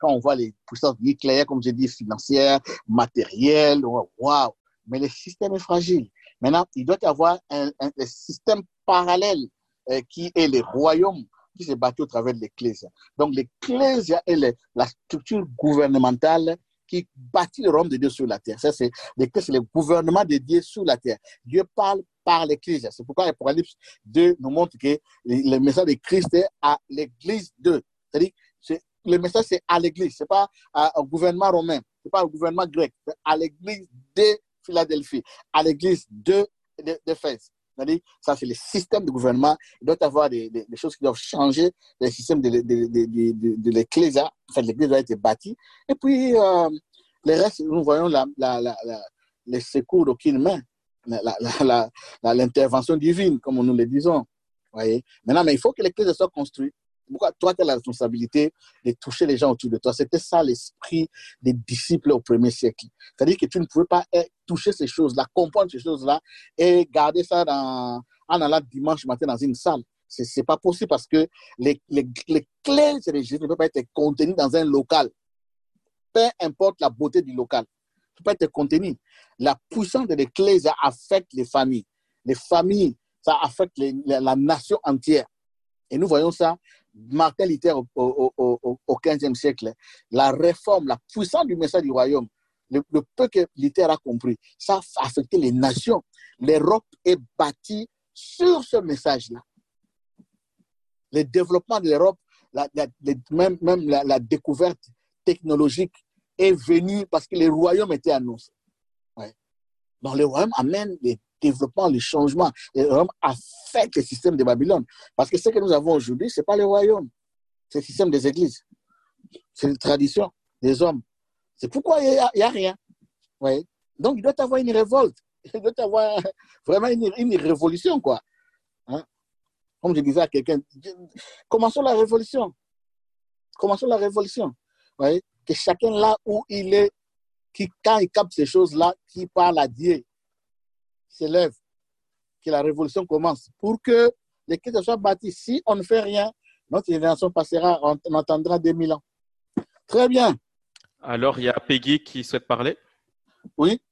quand on voit les puissances nucléaires, comme j'ai dit, financières, matérielles, waouh, mais le système est fragile. Maintenant, il doit y avoir un, un, un système parallèle euh, qui est le royaume qui s'est bâti au travers de l'Ecclésia. Donc, l'Ecclésia est le, la structure gouvernementale qui bâtit le royaume de Dieu sur la terre. Ça, c'est, c'est le gouvernement de Dieu sur la terre. Dieu parle par l'Ecclésia. C'est pourquoi l'Apocalypse deux nous montre que le message de Christ est à l'Église de. C'est-à-dire, c'est, le message, c'est à l'Église. Ce n'est pas au gouvernement romain. Ce n'est pas au gouvernement grec. C'est à l'Église de Philadelphie, à l'Église de, de, d'Éphèse. C'est-à-dire, ça, c'est le système de gouvernement. Il doit y avoir des, des, des choses qui doivent changer. Le système de, de, de, de, de, de l'Ecclésia. En fait, l'Église doit être bâtie. Et puis, euh, le reste, nous voyons la, la, la, la, les secours d'aucune main, la, la, la, la, l'intervention divine, comme nous le disons. Voyez? Maintenant, mais il faut que l'Église soit construite. Pourquoi toi, tu as la responsabilité de toucher les gens autour de toi. C'était ça l'esprit des disciples au premier siècle. C'est-à-dire que tu ne pouvais pas toucher ces choses-là, comprendre ces choses-là et garder ça dans, en allant dimanche matin dans une salle. Ce n'est pas possible parce que les, les, les clés de Jésus ne peuvent pas être contenues dans un local. Peu importe la beauté du local. Ça peut être contenu. La puissance de l'Ecclésia affecte les familles. Les familles, ça affecte les, la, la nation entière. Et nous voyons ça, Martin Luther au, au, au, au quinzième siècle, la réforme, la puissance du message du royaume, le, le peu que Luther a compris, ça a affecté les nations. L'Europe est bâtie sur ce message-là. Le développement de l'Europe, la, la, même, même la, la découverte technologique est venue parce que les royaumes étaient annoncés. Ouais. Donc le royaume amène les développement, le changement. Le royaume affecte le système de Babylone. Parce que ce que nous avons aujourd'hui, ce n'est pas le royaume. C'est le système des églises. C'est la tradition des hommes. C'est pourquoi il n'y a, a rien. Ouais. Donc, il doit y avoir une révolte. Il doit y avoir vraiment une, une révolution, quoi. Hein? Comme je disais à quelqu'un, commençons la révolution. Commençons la révolution. Ouais. Que chacun là où il est, qui, quand il capte ces choses-là, qui parle à Dieu, s'élève, que la révolution commence pour que l'Église soit bâtie. Si on ne fait rien, notre génération passera, on, on attendra deux mille ans. Très bien. Alors, il y a Peggy qui souhaite parler. Oui.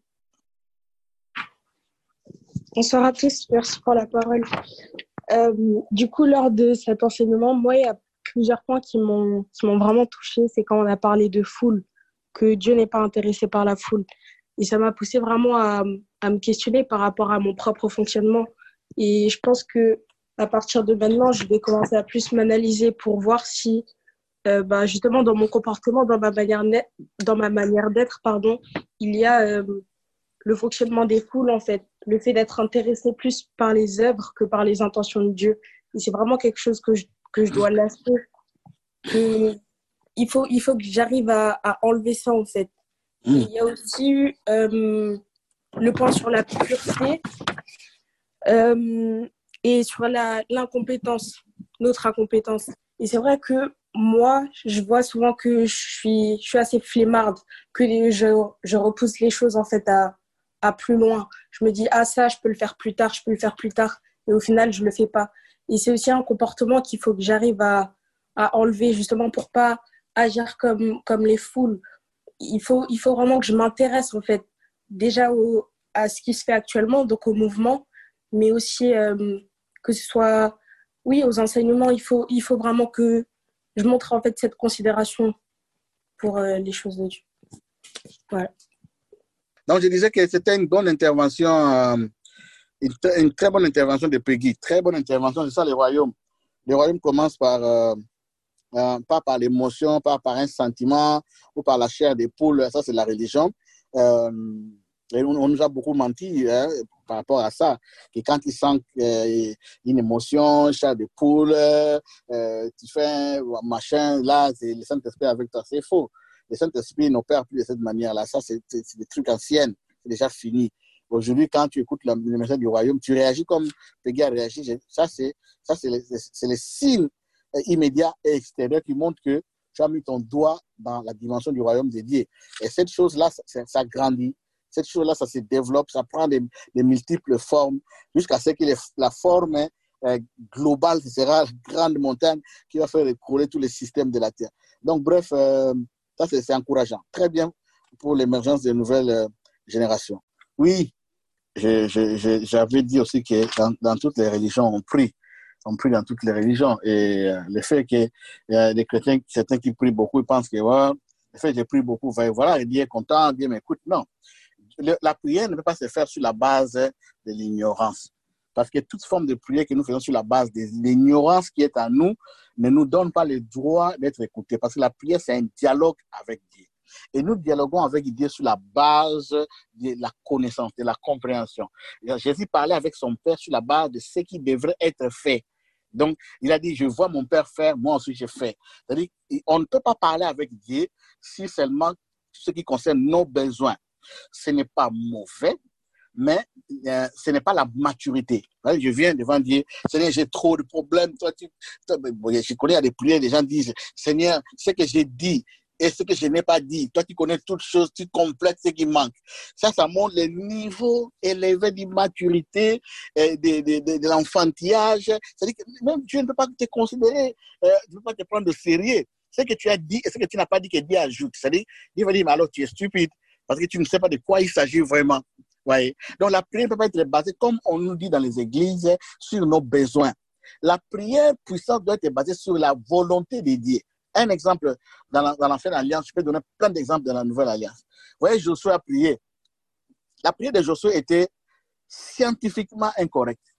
Bonsoir à tous, merci pour la parole. Euh, du coup, lors de cet enseignement, moi, il y a plusieurs points qui m'ont, qui m'ont vraiment touchée. C'est quand on a parlé de foule, que Dieu n'est pas intéressé par la foule. Et ça m'a poussé vraiment à, à me questionner par rapport à mon propre fonctionnement. Et je pense que à partir de maintenant, je vais commencer à plus m'analyser pour voir si, euh, bah, justement, dans mon comportement, dans ma manière, dans ma manière d'être, pardon, il y a euh, le fonctionnement des foules, en fait. Le fait d'être intéressé plus par les œuvres que par les intentions de Dieu. Et c'est vraiment quelque chose que je, que je dois lasser. Que il faut, il faut que j'arrive à, à enlever ça, en fait. Et il y a aussi euh, le point sur la pureté euh, et sur la, l'incompétence, notre incompétence. Et c'est vrai que moi, je vois souvent que je suis, je suis assez flemmarde, que les, je, je repousse les choses en fait à, à plus loin. Je me dis, ah ça, je peux le faire plus tard, je peux le faire plus tard. Et au final, je le fais pas. Et c'est aussi un comportement qu'il faut que j'arrive à, à enlever justement pour pas agir comme, comme les foules. Il faut, il faut vraiment que je m'intéresse en fait déjà au, à ce qui se fait actuellement, donc au mouvement, mais aussi euh, que ce soit, oui, aux enseignements. Il faut, il faut vraiment que je montre en fait cette considération pour euh, les choses de Dieu. Voilà. Donc je disais que c'était une bonne intervention, euh, une, une très bonne intervention de Peggy, très bonne intervention. C'est ça le royaume. Le royaume commence par euh, Euh, pas par l'émotion, pas par un sentiment ou par la chair des poules, ça c'est la religion. Euh, et on, on nous a beaucoup menti hein, par rapport à ça, que quand ils sentent euh, une émotion, chair de poule, euh, tu fais un machin, là c'est le Saint-Esprit avec toi, c'est faux. Le Saint-Esprit n'opère plus de cette manière-là, ça c'est, c'est, c'est des trucs anciens, c'est déjà fini. Aujourd'hui, quand tu écoutes le, le message du royaume, tu réagis comme Peggy a réagi, ça c'est, ça c'est, le, c'est le signe immédiat et extérieur qui montre que tu as mis ton doigt dans la dimension du royaume de Dieu. Et cette chose-là, ça, ça grandit. Cette chose-là, ça se développe, ça prend des, des multiples formes jusqu'à ce que les, la forme euh, globale, ce sera la grande montagne qui va faire écrouler tous les systèmes de la terre. Donc, bref, euh, ça, c'est, c'est encourageant. Très bien pour l'émergence des nouvelles euh, générations. Oui, je, je, je, j'avais dit aussi que dans, dans toutes les religions, on prie. On prie dans toutes les religions. Et euh, le fait qu'il y a des chrétiens, certains qui prient beaucoup, ils pensent que, ouais, le fait que je prie beaucoup, voilà, Dieu est content, Dieu m'écoute. Non. Le, la prière ne peut pas se faire sur la base de l'ignorance. Parce que toute forme de prière que nous faisons sur la base de l'ignorance qui est en nous ne nous donne pas le droit d'être écoutés. Parce que la prière, c'est un dialogue avec Dieu. Et nous dialoguons avec Dieu sur la base de la connaissance, de la compréhension. Jésus parlait avec son Père sur la base de ce qui devrait être fait. Donc, il a dit, je vois mon Père faire, moi aussi je fais. C'est-à-dire, on ne peut pas parler avec Dieu si seulement ce qui concerne nos besoins. Ce n'est pas mauvais, mais euh, ce n'est pas la maturité. Je viens devant Dieu, Seigneur, j'ai trop de problèmes. Toi, tu, toi, je connais des prières, des gens disent, Seigneur, ce que j'ai dit et ce que je n'ai pas dit, toi qui connais toutes choses, tu complètes ce qui manque. Ça, ça montre le niveau élevé d'immaturité, euh, de, de, de, de l'enfantillage. C'est-à-dire que même Dieu ne peut pas te considérer, euh, ne peut pas te prendre de sérieux. Ce que tu as dit et ce que tu n'as pas dit que Dieu ajoute. C'est-à-dire, Dieu va dire, mais alors tu es stupide. Parce que tu ne sais pas de quoi il s'agit vraiment. Ouais. Donc la prière ne peut pas être basée, comme on nous dit dans les églises, sur nos besoins. La prière puissante doit être basée sur la volonté de Dieu. Un exemple, dans, la, dans l'ancienne alliance, je peux donner plein d'exemples dans la nouvelle alliance. Vous voyez, Josué a prié. La prière de Josué était scientifiquement incorrecte.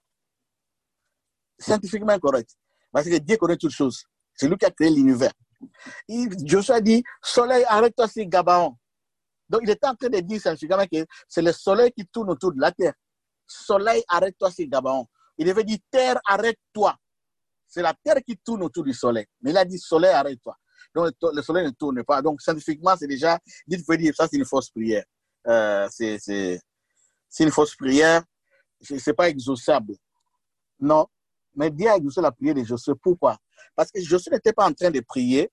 Scientifiquement incorrecte. Parce que Dieu connaît toutes choses. C'est lui qui a créé l'univers. Et Josué a dit, soleil, arrête-toi sur Gabaon. Donc, il était en train de dire scientifiquement que c'est le soleil qui tourne autour de la terre. Soleil, arrête-toi sur Gabaon. Il devait dire, terre, arrête-toi. C'est la terre qui tourne autour du soleil. Mais il a dit, soleil, arrête-toi. Donc, le soleil ne tourne pas. Donc, scientifiquement, c'est déjà, il faut dire, ça, c'est une fausse prière. Euh, c'est, c'est, c'est une fausse prière. Ce n'est pas exaucable. Non. Mais Dieu a exaucé la prière de Josué. Pourquoi? Parce que Josué n'était pas en train de prier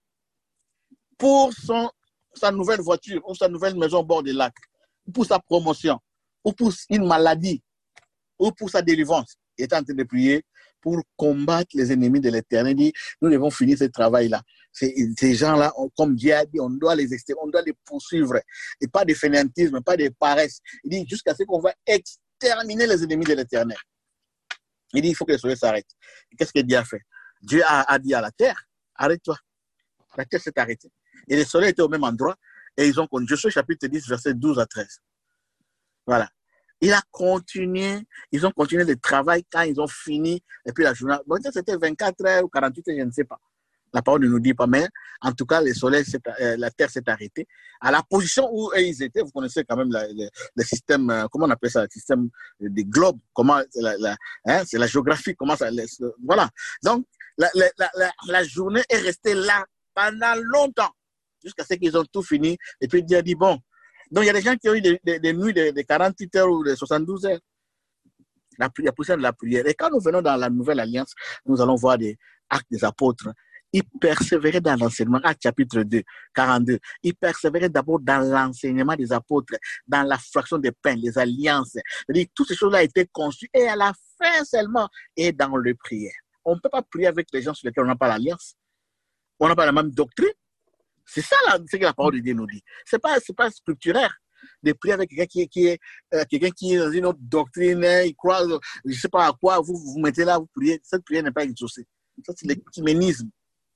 pour son sa nouvelle voiture ou sa nouvelle maison au bord du lac, ou pour sa promotion, ou pour une maladie, ou pour sa délivrance. Il est en train de prier pour combattre les ennemis de l'Éternel. Il dit, nous devons finir ce travail-là. Ces, ces gens-là, comme Dieu a dit, on doit les exterminer, on doit les poursuivre. Et pas de fainéantisme, pas de paresse. Il dit, jusqu'à ce qu'on va exterminer les ennemis de l'Éternel. Il dit, il faut que le soleil s'arrête. Et qu'est-ce que Dieu a fait? Dieu a, a dit à la terre, arrête-toi. La terre s'est arrêtée. Et le soleil était au même endroit. Et ils ont connu. Josué chapitre dix, verset douze à treize. Voilà. Il a continué. Ils ont continué le travail quand ils ont fini. Et puis la journée. Bon, c'était vingt-quatre heures ou quarante-huit heures, je ne sais pas. La parole ne nous dit pas. Mais en tout cas, le soleil, euh, la terre s'est arrêtée. À la position où ils étaient, vous connaissez quand même la, le, le système, euh, comment on appelle ça, le système des globes. Comment, la, la, hein, c'est la géographie. Comment ça, les, voilà. Donc, la, la, la, la journée est restée là pendant longtemps. Jusqu'à ce qu'ils ont tout fini. Et puis Dieu a dit, bon. Donc, il y a des gens qui ont eu des, des, des nuits de, de quarante-huit heures ou de soixante-douze heures. La, la poussière de la prière. Et quand nous venons dans la nouvelle alliance, nous allons voir des actes des apôtres. Ils persévéraient dans l'enseignement. Acte chapitre deux, quarante-deux. Ils persévéraient d'abord dans l'enseignement des apôtres, dans la fraction des pains, les alliances. C'est-à-dire, toutes ces choses-là étaient conçues. Et à la fin seulement, et dans le prière. On ne peut pas prier avec les gens sur lesquels on n'a pas l'alliance. On n'a pas la même doctrine. C'est ça là, ce que la parole de Dieu nous dit. Ce n'est pas, c'est pas scripturaire de prier avec quelqu'un qui est, qui est, euh, quelqu'un qui est dans une autre doctrine, il croit, je ne sais pas à quoi, vous vous mettez là, vous priez. Cette prière n'est pas exaucée. Ça, c'est l'écuménisme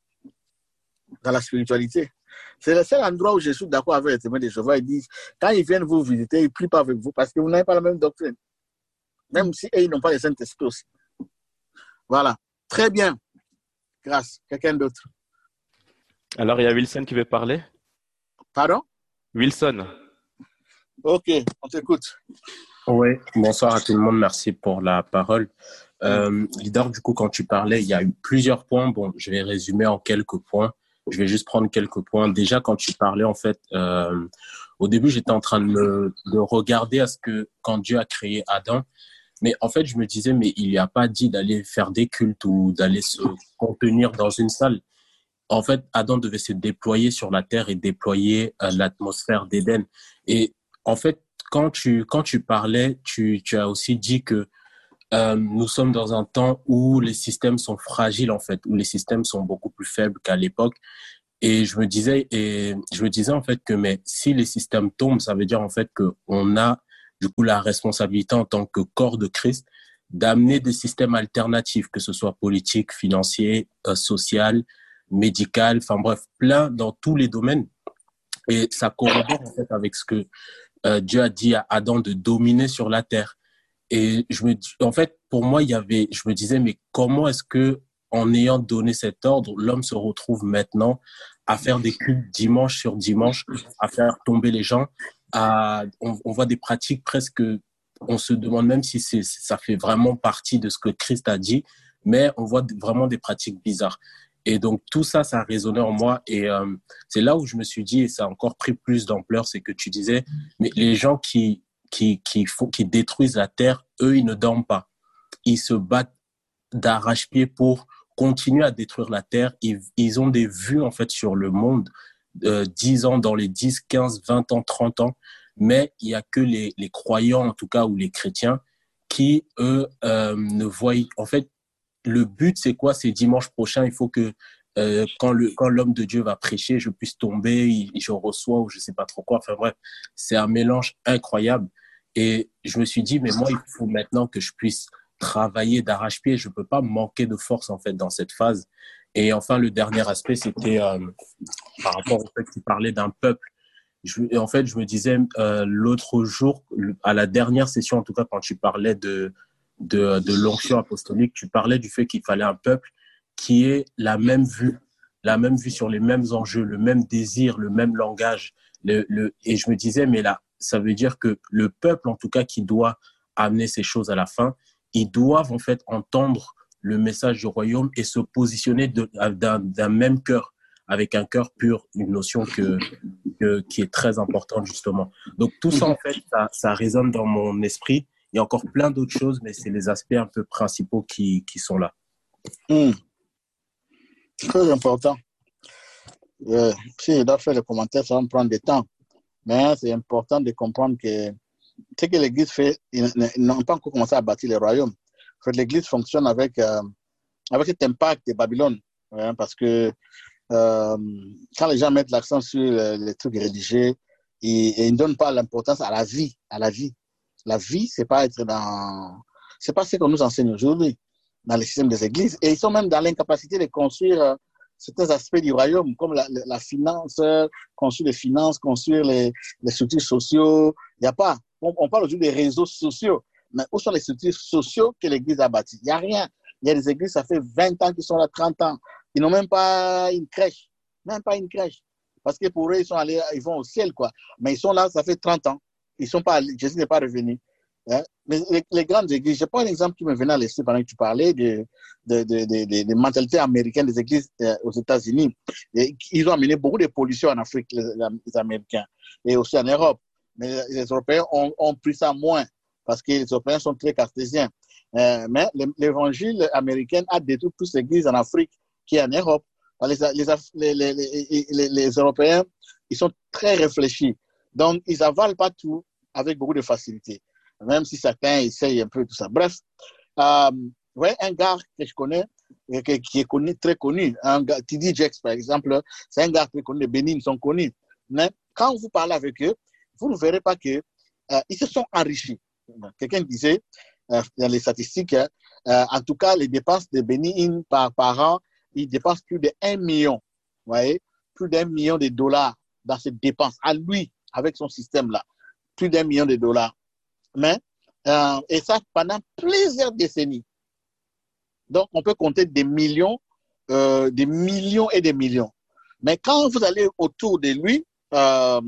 dans la spiritualité. C'est le seul endroit où je suis d'accord avec les témoins de Jéhovah. Ils disent, quand ils viennent vous visiter, ils ne prient pas avec vous parce que vous n'avez pas la même doctrine. Même si eux, ils n'ont pas le Saint-Esprit aussi. Voilà. Très bien. Grâce. Quelqu'un d'autre? Alors, il y a Wilson qui veut parler. Pardon? Wilson. Ok, on t'écoute. Oui, bonsoir à tout le monde. Merci pour la parole. Euh, leader, du coup, quand tu parlais, il y a eu plusieurs points. Bon, je vais résumer en quelques points. Je vais juste prendre quelques points. Déjà, quand tu parlais, en fait, euh, au début, j'étais en train de, me, de regarder à ce que, quand Dieu a créé Adam, mais en fait, je me disais, mais il n'y a pas dit d'aller faire des cultes ou d'aller se contenir dans une salle. En fait, Adam devait se déployer sur la terre et déployer euh, l'atmosphère d'Éden. Et en fait, quand tu, quand tu parlais, tu, tu as aussi dit que euh, nous sommes dans un temps où les systèmes sont fragiles, en fait, où les systèmes sont beaucoup plus faibles qu'à l'époque. Et je me disais, et je me disais en fait que mais si les systèmes tombent, ça veut dire en fait que on a du coup la responsabilité en tant que corps de Christ d'amener des systèmes alternatifs, que ce soit politique, financier, euh, social, médical, enfin bref, plein dans tous les domaines. Et ça corrobore en fait avec ce que euh, Dieu a dit à Adam de dominer sur la terre. Et je me, en fait, pour moi, il y avait, je me disais, mais comment est-ce que, en ayant donné cet ordre, l'homme se retrouve maintenant à faire des cultes dimanche sur dimanche, à faire tomber les gens, à, on, on voit des pratiques presque, on se demande même si c'est, ça fait vraiment partie de ce que Christ a dit, mais on voit vraiment des pratiques bizarres. Et donc tout ça, ça a résonné en moi. Et euh, c'est là où je me suis dit, et ça a encore pris plus d'ampleur, c'est que tu disais, mais les gens qui qui qui font qui détruisent la terre, eux, ils ne dorment pas. Ils se battent d'arrache-pied pour continuer à détruire la terre. Ils, ils ont des vues en fait sur le monde, euh, dix ans, dans les dix, quinze, vingt ans, trente ans, mais il y a que les les croyants en tout cas ou les chrétiens qui eux euh, ne voient en fait le but, c'est quoi? C'est dimanche prochain, il faut que euh, quand le quand l'homme de Dieu va prêcher, je puisse tomber, il, je reçois ou je sais pas trop quoi. Enfin bref, c'est un mélange incroyable. Et je me suis dit, mais moi, il faut maintenant que je puisse travailler d'arrache-pied. Je peux pas manquer de force en fait dans cette phase. Et enfin, le dernier aspect, c'était euh, par rapport au fait que tu parlais d'un peuple. Je, en fait, je me disais euh, l'autre jour, à la dernière session, en tout cas, quand tu parlais de de, de l'onction apostolique, tu parlais du fait qu'il fallait un peuple qui ait la même vue, la même vue sur les mêmes enjeux, le même désir, le même langage. Le, le, et je me disais, mais là, ça veut dire que le peuple, en tout cas, qui doit amener ces choses à la fin, ils doivent en fait entendre le message du royaume et se positionner de, d'un, d'un même cœur, avec un cœur pur, une notion que, que, qui est très importante justement. Donc tout ça, en fait, ça, ça résonne dans mon esprit. Il y a encore plein d'autres choses, mais c'est les aspects un peu principaux qui, qui sont là. Mmh. Très important. Euh, si je dois faire les commentaires, ça va me prendre du temps. Mais c'est important de comprendre que ce que l'Église fait, ils n'ont pas encore commencé à bâtir les royaumes. En fait, l'Église fonctionne avec, euh, avec cet impact de Babylone. Hein, parce que euh, quand les gens mettent l'accent sur les, les trucs rédigés, ils, ils ne donnent pas l'importance à la vie. À la vie. La vie, c'est pas être dans, c'est pas ce qu'on nous enseigne aujourd'hui dans le système des églises. Et ils sont même dans l'incapacité de construire euh, certains aspects du royaume, comme la, la, la finance, euh, construire les finances, construire les, les structures sociaux. Il n'y a pas. On, on parle aujourd'hui des réseaux sociaux. Mais où sont les structures sociaux que l'église a bâties? Il n'y a rien. Il y a des églises, ça fait vingt ans qu'ils sont là, trente ans. Ils n'ont même pas une crèche. Même pas une crèche. Parce que pour eux, ils sont allés, ils vont au ciel, quoi. Mais ils sont là, ça fait trente ans. Ils sont pas, Jésus n'est pas revenu. Hein? Mais les, les grandes églises, je prends un exemple qui me venait à l'esprit pendant que tu parlais de, de, de, de, de, de mentalité américaine des églises euh, aux États-Unis. Et ils ont amené beaucoup de pollution en Afrique, les, les Américains, et aussi en Europe. Mais les Européens ont, ont pris ça moins parce que les Européens sont très cartésiens. Euh, mais l'évangile américain a détruit plus d'églises en Afrique qu'en Europe. Les, les, les, les, les, les Européens, ils sont très réfléchis. Donc, ils avalent pas tout avec beaucoup de facilité, même si certains essayent un peu tout ça. Bref, euh, ouais, un gars que je connais, qui, qui est connu, très connu, un gars, T D Jakes par exemple, c'est un gars très connu, les Bénin, ils sont connus. Mais quand vous parlez avec eux, vous ne verrez pas qu'ils euh, se sont enrichis. Quelqu'un disait, euh, dans les statistiques, euh, en tout cas, les dépenses de Bénin par, par an, ils dépensent plus de un million, vous voyez, plus d'un million de dollars dans ces dépenses, à lui, avec son système-là, plus d'un million de dollars. Mais, euh, et ça pendant plusieurs décennies. Donc, on peut compter des millions, euh, des millions et des millions. Mais quand vous allez autour de lui, euh,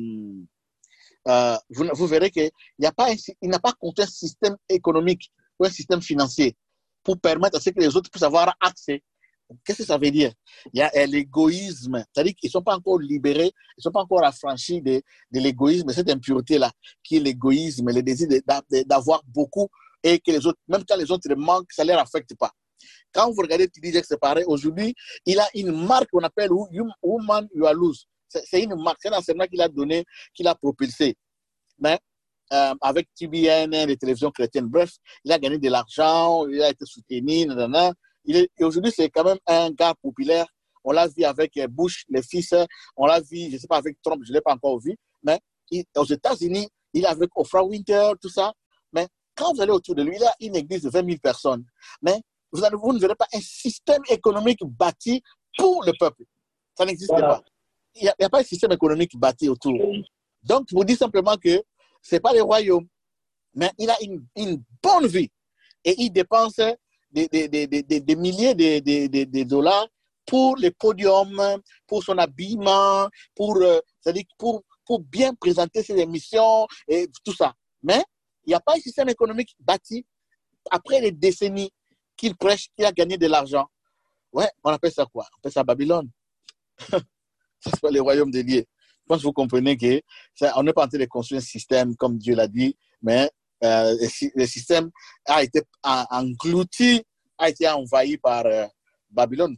euh, vous, vous verrez qu'il n'y a pas, il n'a pas compté un système économique ou un système financier pour permettre à ce que les autres puissent avoir accès. Qu'est-ce que ça veut dire? Il y a l'égoïsme, c'est-à-dire qu'ils ne sont pas encore libérés, ils ne sont pas encore affranchis de, de l'égoïsme, cette impureté-là, qui est l'égoïsme, le désir d'avoir beaucoup et que les autres, même quand les autres manquent, ça ne les affecte pas. Quand vous regardez T D Jakes, c'est pareil, aujourd'hui, il a une marque qu'on appelle Woman You Are Loose. C'est une marque, c'est un enseignement qu'il a donné, qu'il a propulsé. Mais euh, avec T B N, les télévisions chrétiennes, bref, il a gagné de l'argent, il a été soutenu, nanana. Il est, et aujourd'hui, c'est quand même un gars populaire on l'a vu avec Bush, les fils, on l'a vu, je ne sais pas, avec Trump, je ne l'ai pas encore vu, mais il, aux États-Unis, il est avec Oprah Winfrey, tout ça. Mais quand vous allez autour de lui, il a une église de vingt mille personnes. Mais vous, allez, vous ne verrez pas un système économique bâti pour le peuple. Ça n'existe voilà. pas. Il n'y a, a pas un système économique bâti autour. Donc, je vous dis simplement que ce n'est pas le royaume, mais il a une, une bonne vie. Et il dépense des, des, des, des, des milliers de, de, de, de dollars pour les podiums, pour son habillement, pour, euh, c'est-à-dire pour, pour bien présenter ses émissions et tout ça. Mais il n'y a pas un système économique bâti après les décennies qu'il prêche, qu'il a gagné de l'argent. Ouais, on appelle ça quoi? On appelle ça Babylone. C'est pas le royaume de Dieu. Je pense que vous comprenez qu'on n'est pas en train de construire un système comme Dieu l'a dit, mais euh, le système a été englouti, a été envahi par euh, Babylone.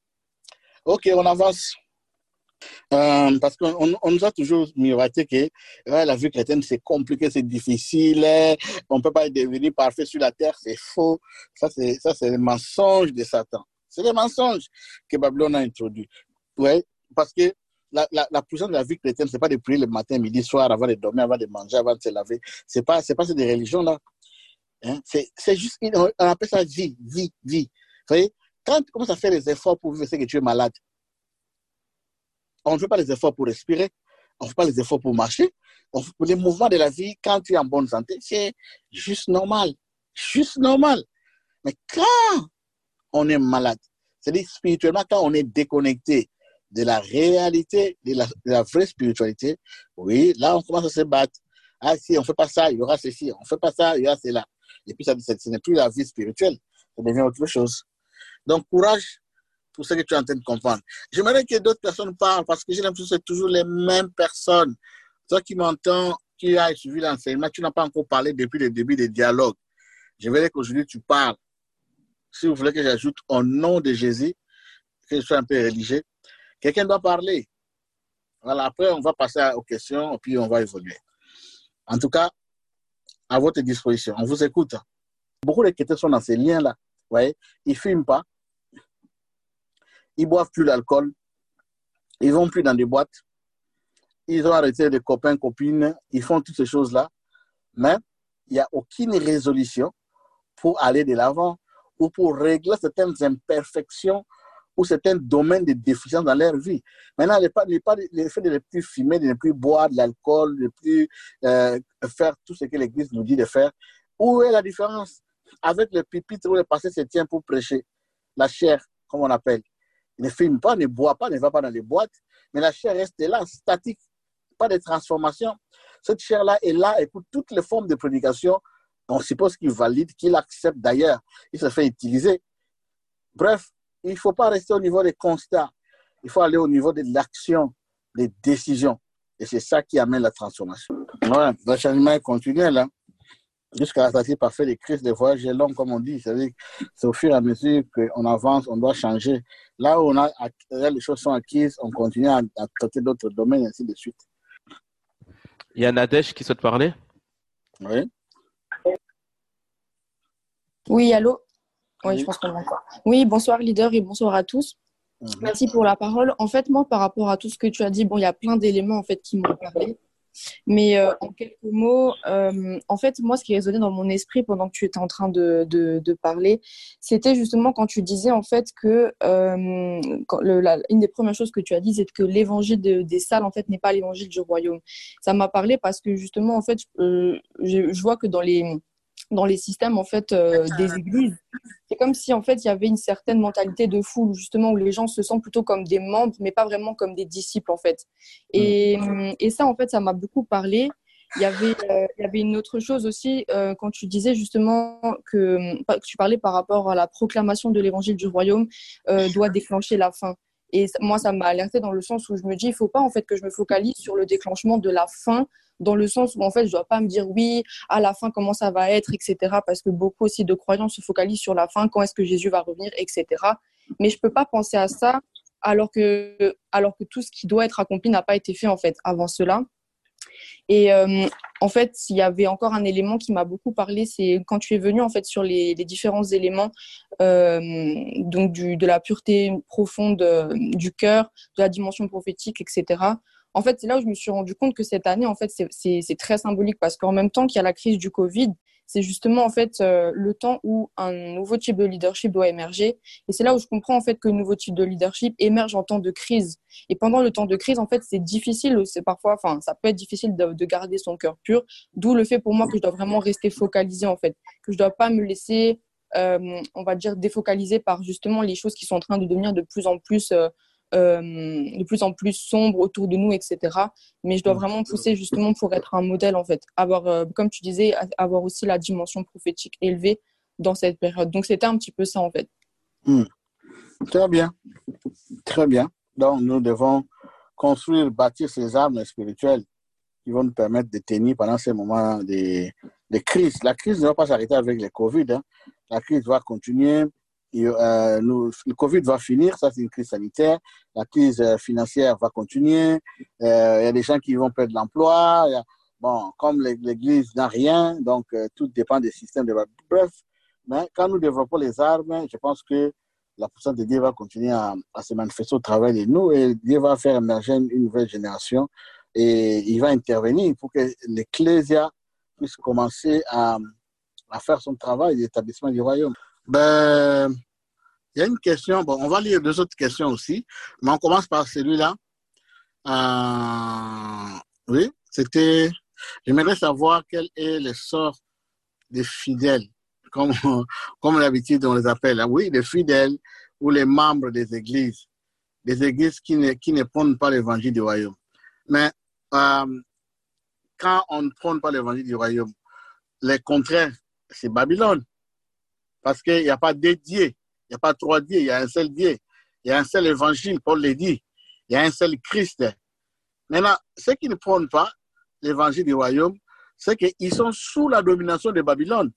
Ok, on avance. Euh, parce qu'on on nous a toujours miroité que ouais, la vie chrétienne c'est compliqué, c'est difficile, on ne peut pas devenir parfait sur la terre, c'est faux. Ça, c'est, ça, c'est le mensonge de Satan. C'est le mensonge que Babylone a introduit. Ouais, parce que la, la, la puissance de la vie chrétienne, ce n'est pas de prier le matin, midi, soir, avant de dormir, avant de manger, avant de se laver. Ce n'est pas, c'est pas cette religion-là. Hein? C'est, c'est juste, on appelle ça vie, vie, vie. Vous voyez, quand tu commences à faire les efforts pour vivre, c'est que tu es malade. On ne fait pas les efforts pour respirer, on ne fait pas les efforts pour marcher. On fait les mouvements de la vie, quand tu es en bonne santé, c'est juste normal. Juste normal. Mais quand on est malade, c'est-à-dire spirituellement, quand on est déconnecté de la réalité, de la, de la vraie spiritualité, oui, là, on commence à se battre. Ah, si on ne fait pas ça, il y aura ceci. On ne fait pas ça, il y aura cela. Et puis, ça, ce n'est plus la vie spirituelle. Ça devient autre chose. Donc, courage pour ce que tu es en train de comprendre. J'aimerais que d'autres personnes parlent parce que j'ai l'impression que c'est toujours les mêmes personnes. Toi qui m'entends, qui as suivi l'enseignement, tu n'as pas encore parlé depuis le début des dialogues. Je voudrais qu'aujourd'hui tu parles. Si vous voulez que j'ajoute au nom de Jésus, que je sois un peu religieux, quelqu'un doit parler. Voilà, après on va passer aux questions et puis on va évoluer. En tout cas, à votre disposition, on vous écoute. Beaucoup de chrétiens sont dans ces liens-là. Vous voyez, ils ne fument pas. Ils ne boivent plus l'alcool, ils ne vont plus dans des boîtes, ils ont arrêté des copains, copines, ils font toutes ces choses-là, mais il n'y a aucune résolution pour aller de l'avant ou pour régler certaines imperfections ou certains domaines de déficience dans leur vie. Maintenant, le fait de ne plus fumer, de ne plus boire de l'alcool, de ne plus euh, faire tout ce que l'Église nous dit de faire, où est la différence avec le pupitre où le pasteur se tient pour prêcher, la chair, comme on appelle. Il ne fume pas, ne boit pas, ne va pas dans les boîtes, mais la chair reste là, statique, pas de transformation. Cette chair-là est là, écoute toutes les formes de prédication. On suppose qu'il valide, qu'il accepte d'ailleurs, il se fait utiliser. Bref, il ne faut pas rester au niveau des constats, il faut aller au niveau de l'action, des décisions. Et c'est ça qui amène la transformation. Ouais, le changement est continuel, là. Jusqu'à la sortie parfaite des crises, des voyages longs, comme on dit. C'est-à-dire que c'est au fur et à mesure qu'on avance, on doit changer. Là où on a, là, les choses sont acquises, on continue à, à traiter d'autres domaines, et ainsi de suite. Il y a Nadège qui souhaite parler. Oui. Oui, allô? Oui, oui. Je pense qu'on m'entend. Oui, bonsoir leader et bonsoir à tous. Mm-hmm. Merci pour la parole. En fait, moi, par rapport à tout ce que tu as dit, bon, il y a plein d'éléments en fait qui m'ont parlé. Mais euh, en quelques mots, euh, en fait, moi, ce qui résonnait dans mon esprit pendant que tu étais en train de, de, de parler, c'était justement quand tu disais en fait que euh, quand le, la, une des premières choses que tu as dit, c'est que l'évangile de, des salles en fait n'est pas l'évangile du royaume. Ça m'a parlé parce que justement, en fait, euh, je, je vois que dans les dans les systèmes en fait euh, des églises, c'est comme si en fait il y avait une certaine mentalité de foule justement où les gens se sentent plutôt comme des membres mais pas vraiment comme des disciples en fait. Et, et ça en fait ça m'a beaucoup parlé. Il y avait euh, il y avait une autre chose aussi euh, quand tu disais justement que, que tu parlais par rapport à la proclamation de l'évangile du royaume euh, doit déclencher la fin. Et moi, ça m'a alerté dans le sens où je me dis, il ne faut pas en fait que je me focalise sur le déclenchement de la fin, dans le sens où en fait, je ne dois pas me dire oui, à la fin, comment ça va être, et cetera. Parce que beaucoup aussi de croyants se focalisent sur la fin, quand est-ce que Jésus va revenir, et cetera. Mais je ne peux pas penser à ça alors que, alors que tout ce qui doit être accompli n'a pas été fait en fait avant cela. Et euh, en fait, il y avait encore un élément qui m'a beaucoup parlé, c'est quand tu es venu en fait sur les, les différents éléments euh, donc du, de la pureté profonde euh, du cœur, de la dimension prophétique, et cetera. En fait, c'est là où je me suis rendu compte que cette année, en fait, c'est, c'est, c'est très symbolique parce qu'en même temps qu'il y a la crise du Covid, c'est justement en fait euh, le temps où un nouveau type de leadership doit émerger. Et c'est là où je comprends en fait que le nouveau type de leadership émerge en temps de crise. Et pendant le temps de crise, en fait, c'est difficile, c'est parfois, enfin, ça peut être difficile de, de garder son cœur pur. D'où le fait pour moi que je dois vraiment rester focalisée en fait, que je dois pas me laisser, euh, on va dire, défocaliser par justement les choses qui sont en train de devenir de plus en plus euh, Euh, de plus en plus sombre autour de nous, et cetera. Mais je dois vraiment pousser justement pour être un modèle, en fait. Avoir, euh, comme tu disais, avoir aussi la dimension prophétique élevée dans cette période. Donc, c'était un petit peu ça, en fait. Mmh. Très bien. Très bien. Donc, nous devons construire, bâtir ces armes spirituelles qui vont nous permettre de tenir pendant ces moments de, de crise. La crise ne va pas s'arrêter avec le Covid. Hein. La crise va continuer. Et, euh, nous, le Covid va finir, ça c'est une crise sanitaire. La crise euh, financière va continuer. Il euh, y a des gens qui vont perdre l'emploi. Y a, bon, comme l'Église n'a rien, donc euh, tout dépend des systèmes de. Bref, mais quand nous développons les armes, je pense que la puissance de Dieu va continuer à, à se manifester au travers de nous et Dieu va faire émerger une, une nouvelle génération et il va intervenir pour que l'Ecclésia puisse commencer à, à faire son travail d'établissement du royaume. Ben, il y a une question, bon, on va lire deux autres questions aussi, mais on commence par celui-là. Euh, oui, c'était, j'aimerais savoir quel est le sort des fidèles, comme, comme d'habitude on les appelle, hein. Oui, les fidèles ou les membres des églises, des églises qui ne, qui ne prônent pas l'évangile du royaume. Mais euh, quand on ne prône pas l'évangile du royaume, les contraires, c'est Babylone. Parce qu'il n'y a pas deux dieux, il n'y a pas trois dieux, il y a un seul Dieu. Il y a un seul évangile, Paul l'a dit. Il y a un seul Christ. Maintenant, ceux qui ne prônent pas l'évangile du royaume, c'est qu'ils sont sous la domination de Babylone.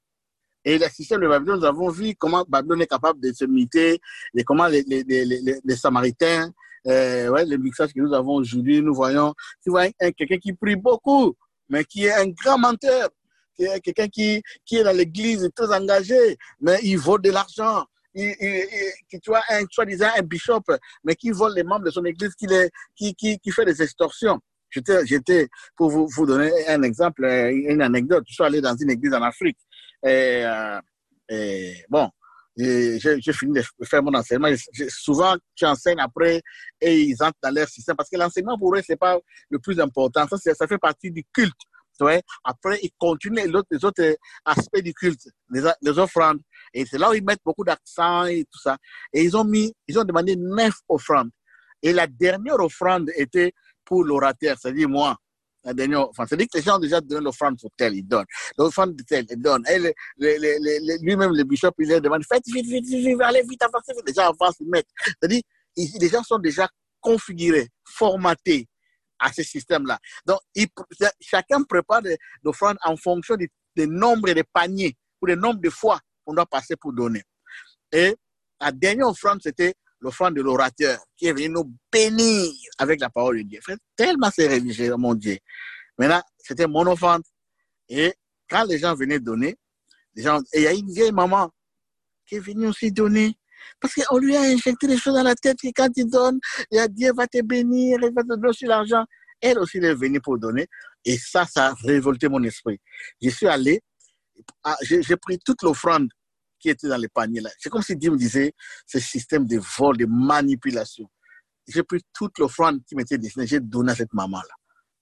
Et le système de Babylone, nous avons vu comment Babylone est capable de se miter, et comment les, les, les, les, les Samaritains, euh, ouais, le mixage que nous avons aujourd'hui, nous voyons, tu vois, un, quelqu'un qui prie beaucoup, mais qui est un grand menteur. Quelqu'un qui, qui est dans l'église, très engagé, mais il vole de l'argent. Il, il, il, tu vois, un, soi-disant un bishop, mais qui vole les membres de son église, qui, les, qui, qui, qui fait des extorsions. J'étais, j'étais pour vous, vous donner un exemple, une anecdote. Je suis allé dans une église en Afrique. Et, euh, et bon, j'ai, j'ai fini de faire mon enseignement. J'ai, souvent, j'enseigne après et ils entrent dans leur système parce que l'enseignement pour eux, c'est pas le plus important. Ça, c'est, ça fait partie du culte. Ouais. Après, ils continuent les autres, les autres aspects du culte, les, les offrandes. Et c'est là où ils mettent beaucoup d'accent et tout ça. Et ils ont mis, ils ont demandé neuf offrandes. Et la dernière offrande était pour l'orateur, c'est-à-dire moi. La dernière, enfin, c'est-à-dire que les gens ont déjà donné l'offrande pour tel, ils donnent. L'offrande de tel, ils donnent. Et le, le, le, le, lui-même, le bishop, il leur demande, faites vite, vite, vite, vite, allez vite, avancez vite. Les gens avancent, ils mettent. C'est-à-dire, ils, les gens sont déjà configurés, formatés à ce système-là. Donc, il, chacun prépare l'offrande en fonction du, du nombre de paniers ou du nombre de fois qu'on doit passer pour donner. Et la dernière offrande, c'était l'offrande de l'orateur qui est venu nous bénir avec la parole de Dieu. Tellement c'est religieux, mon Dieu. Maintenant, c'était mon offrande. Et quand les gens venaient donner, les gens, et il y a une vieille maman qui est venue aussi donner. Parce qu'on lui a injecté des choses dans la tête que quand il donne, Dieu va te bénir, il va te donner aussi l'argent. Elle aussi, elle est venue pour donner. Et ça, ça a révolté mon esprit. Je suis allé, j'ai, j'ai pris toute l'offrande qui était dans les paniers là. C'est comme si Dieu me disait, ce système de vol, de manipulation. J'ai pris toute l'offrande qui m'était destinée, j'ai donné à cette maman-là.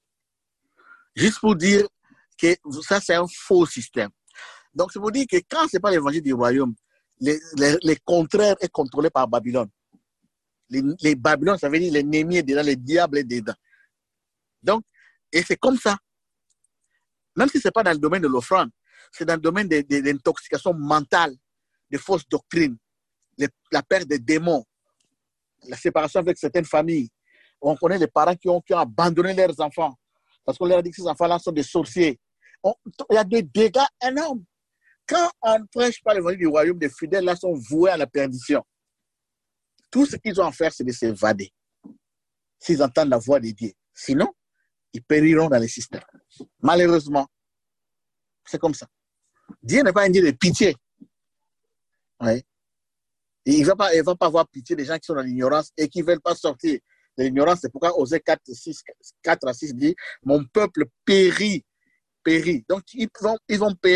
Juste pour dire que ça, c'est un faux système. Donc, c'est pour dire que quand ce n'est pas l'évangile du royaume, Les, les, les contraires est contrôlé par Babylone. Les, les Babylone, ça veut dire l'ennemi est dedans, le diable est dedans. Donc, et c'est comme ça. Même si ce n'est pas dans le domaine de l'offrande, c'est dans le domaine de, de, de l'intoxication mentale, des fausses doctrines, les, la perte des démons, la séparation avec certaines familles. On connaît les parents qui ont, qui ont abandonné leurs enfants parce qu'on leur a dit que ces enfants-là sont des sorciers. On, il y a des dégâts énormes. Quand on ne prêche pas l'évangile du royaume, les fidèles là sont voués à la perdition. Tout ce qu'ils ont à faire, c'est de s'évader. S'ils entendent la voix de Dieu. Sinon, ils périront dans les systèmes. Malheureusement, c'est comme ça. Dieu n'est pas un Dieu de pitié. Ouais. Et il ne va pas, il va pas avoir pitié des gens qui sont dans l'ignorance et qui ne veulent pas sortir de l'ignorance. C'est pourquoi Osée quatre, six, quatre à six dit « Mon peuple périt, périt ». Donc, ils vont, ils vont périr.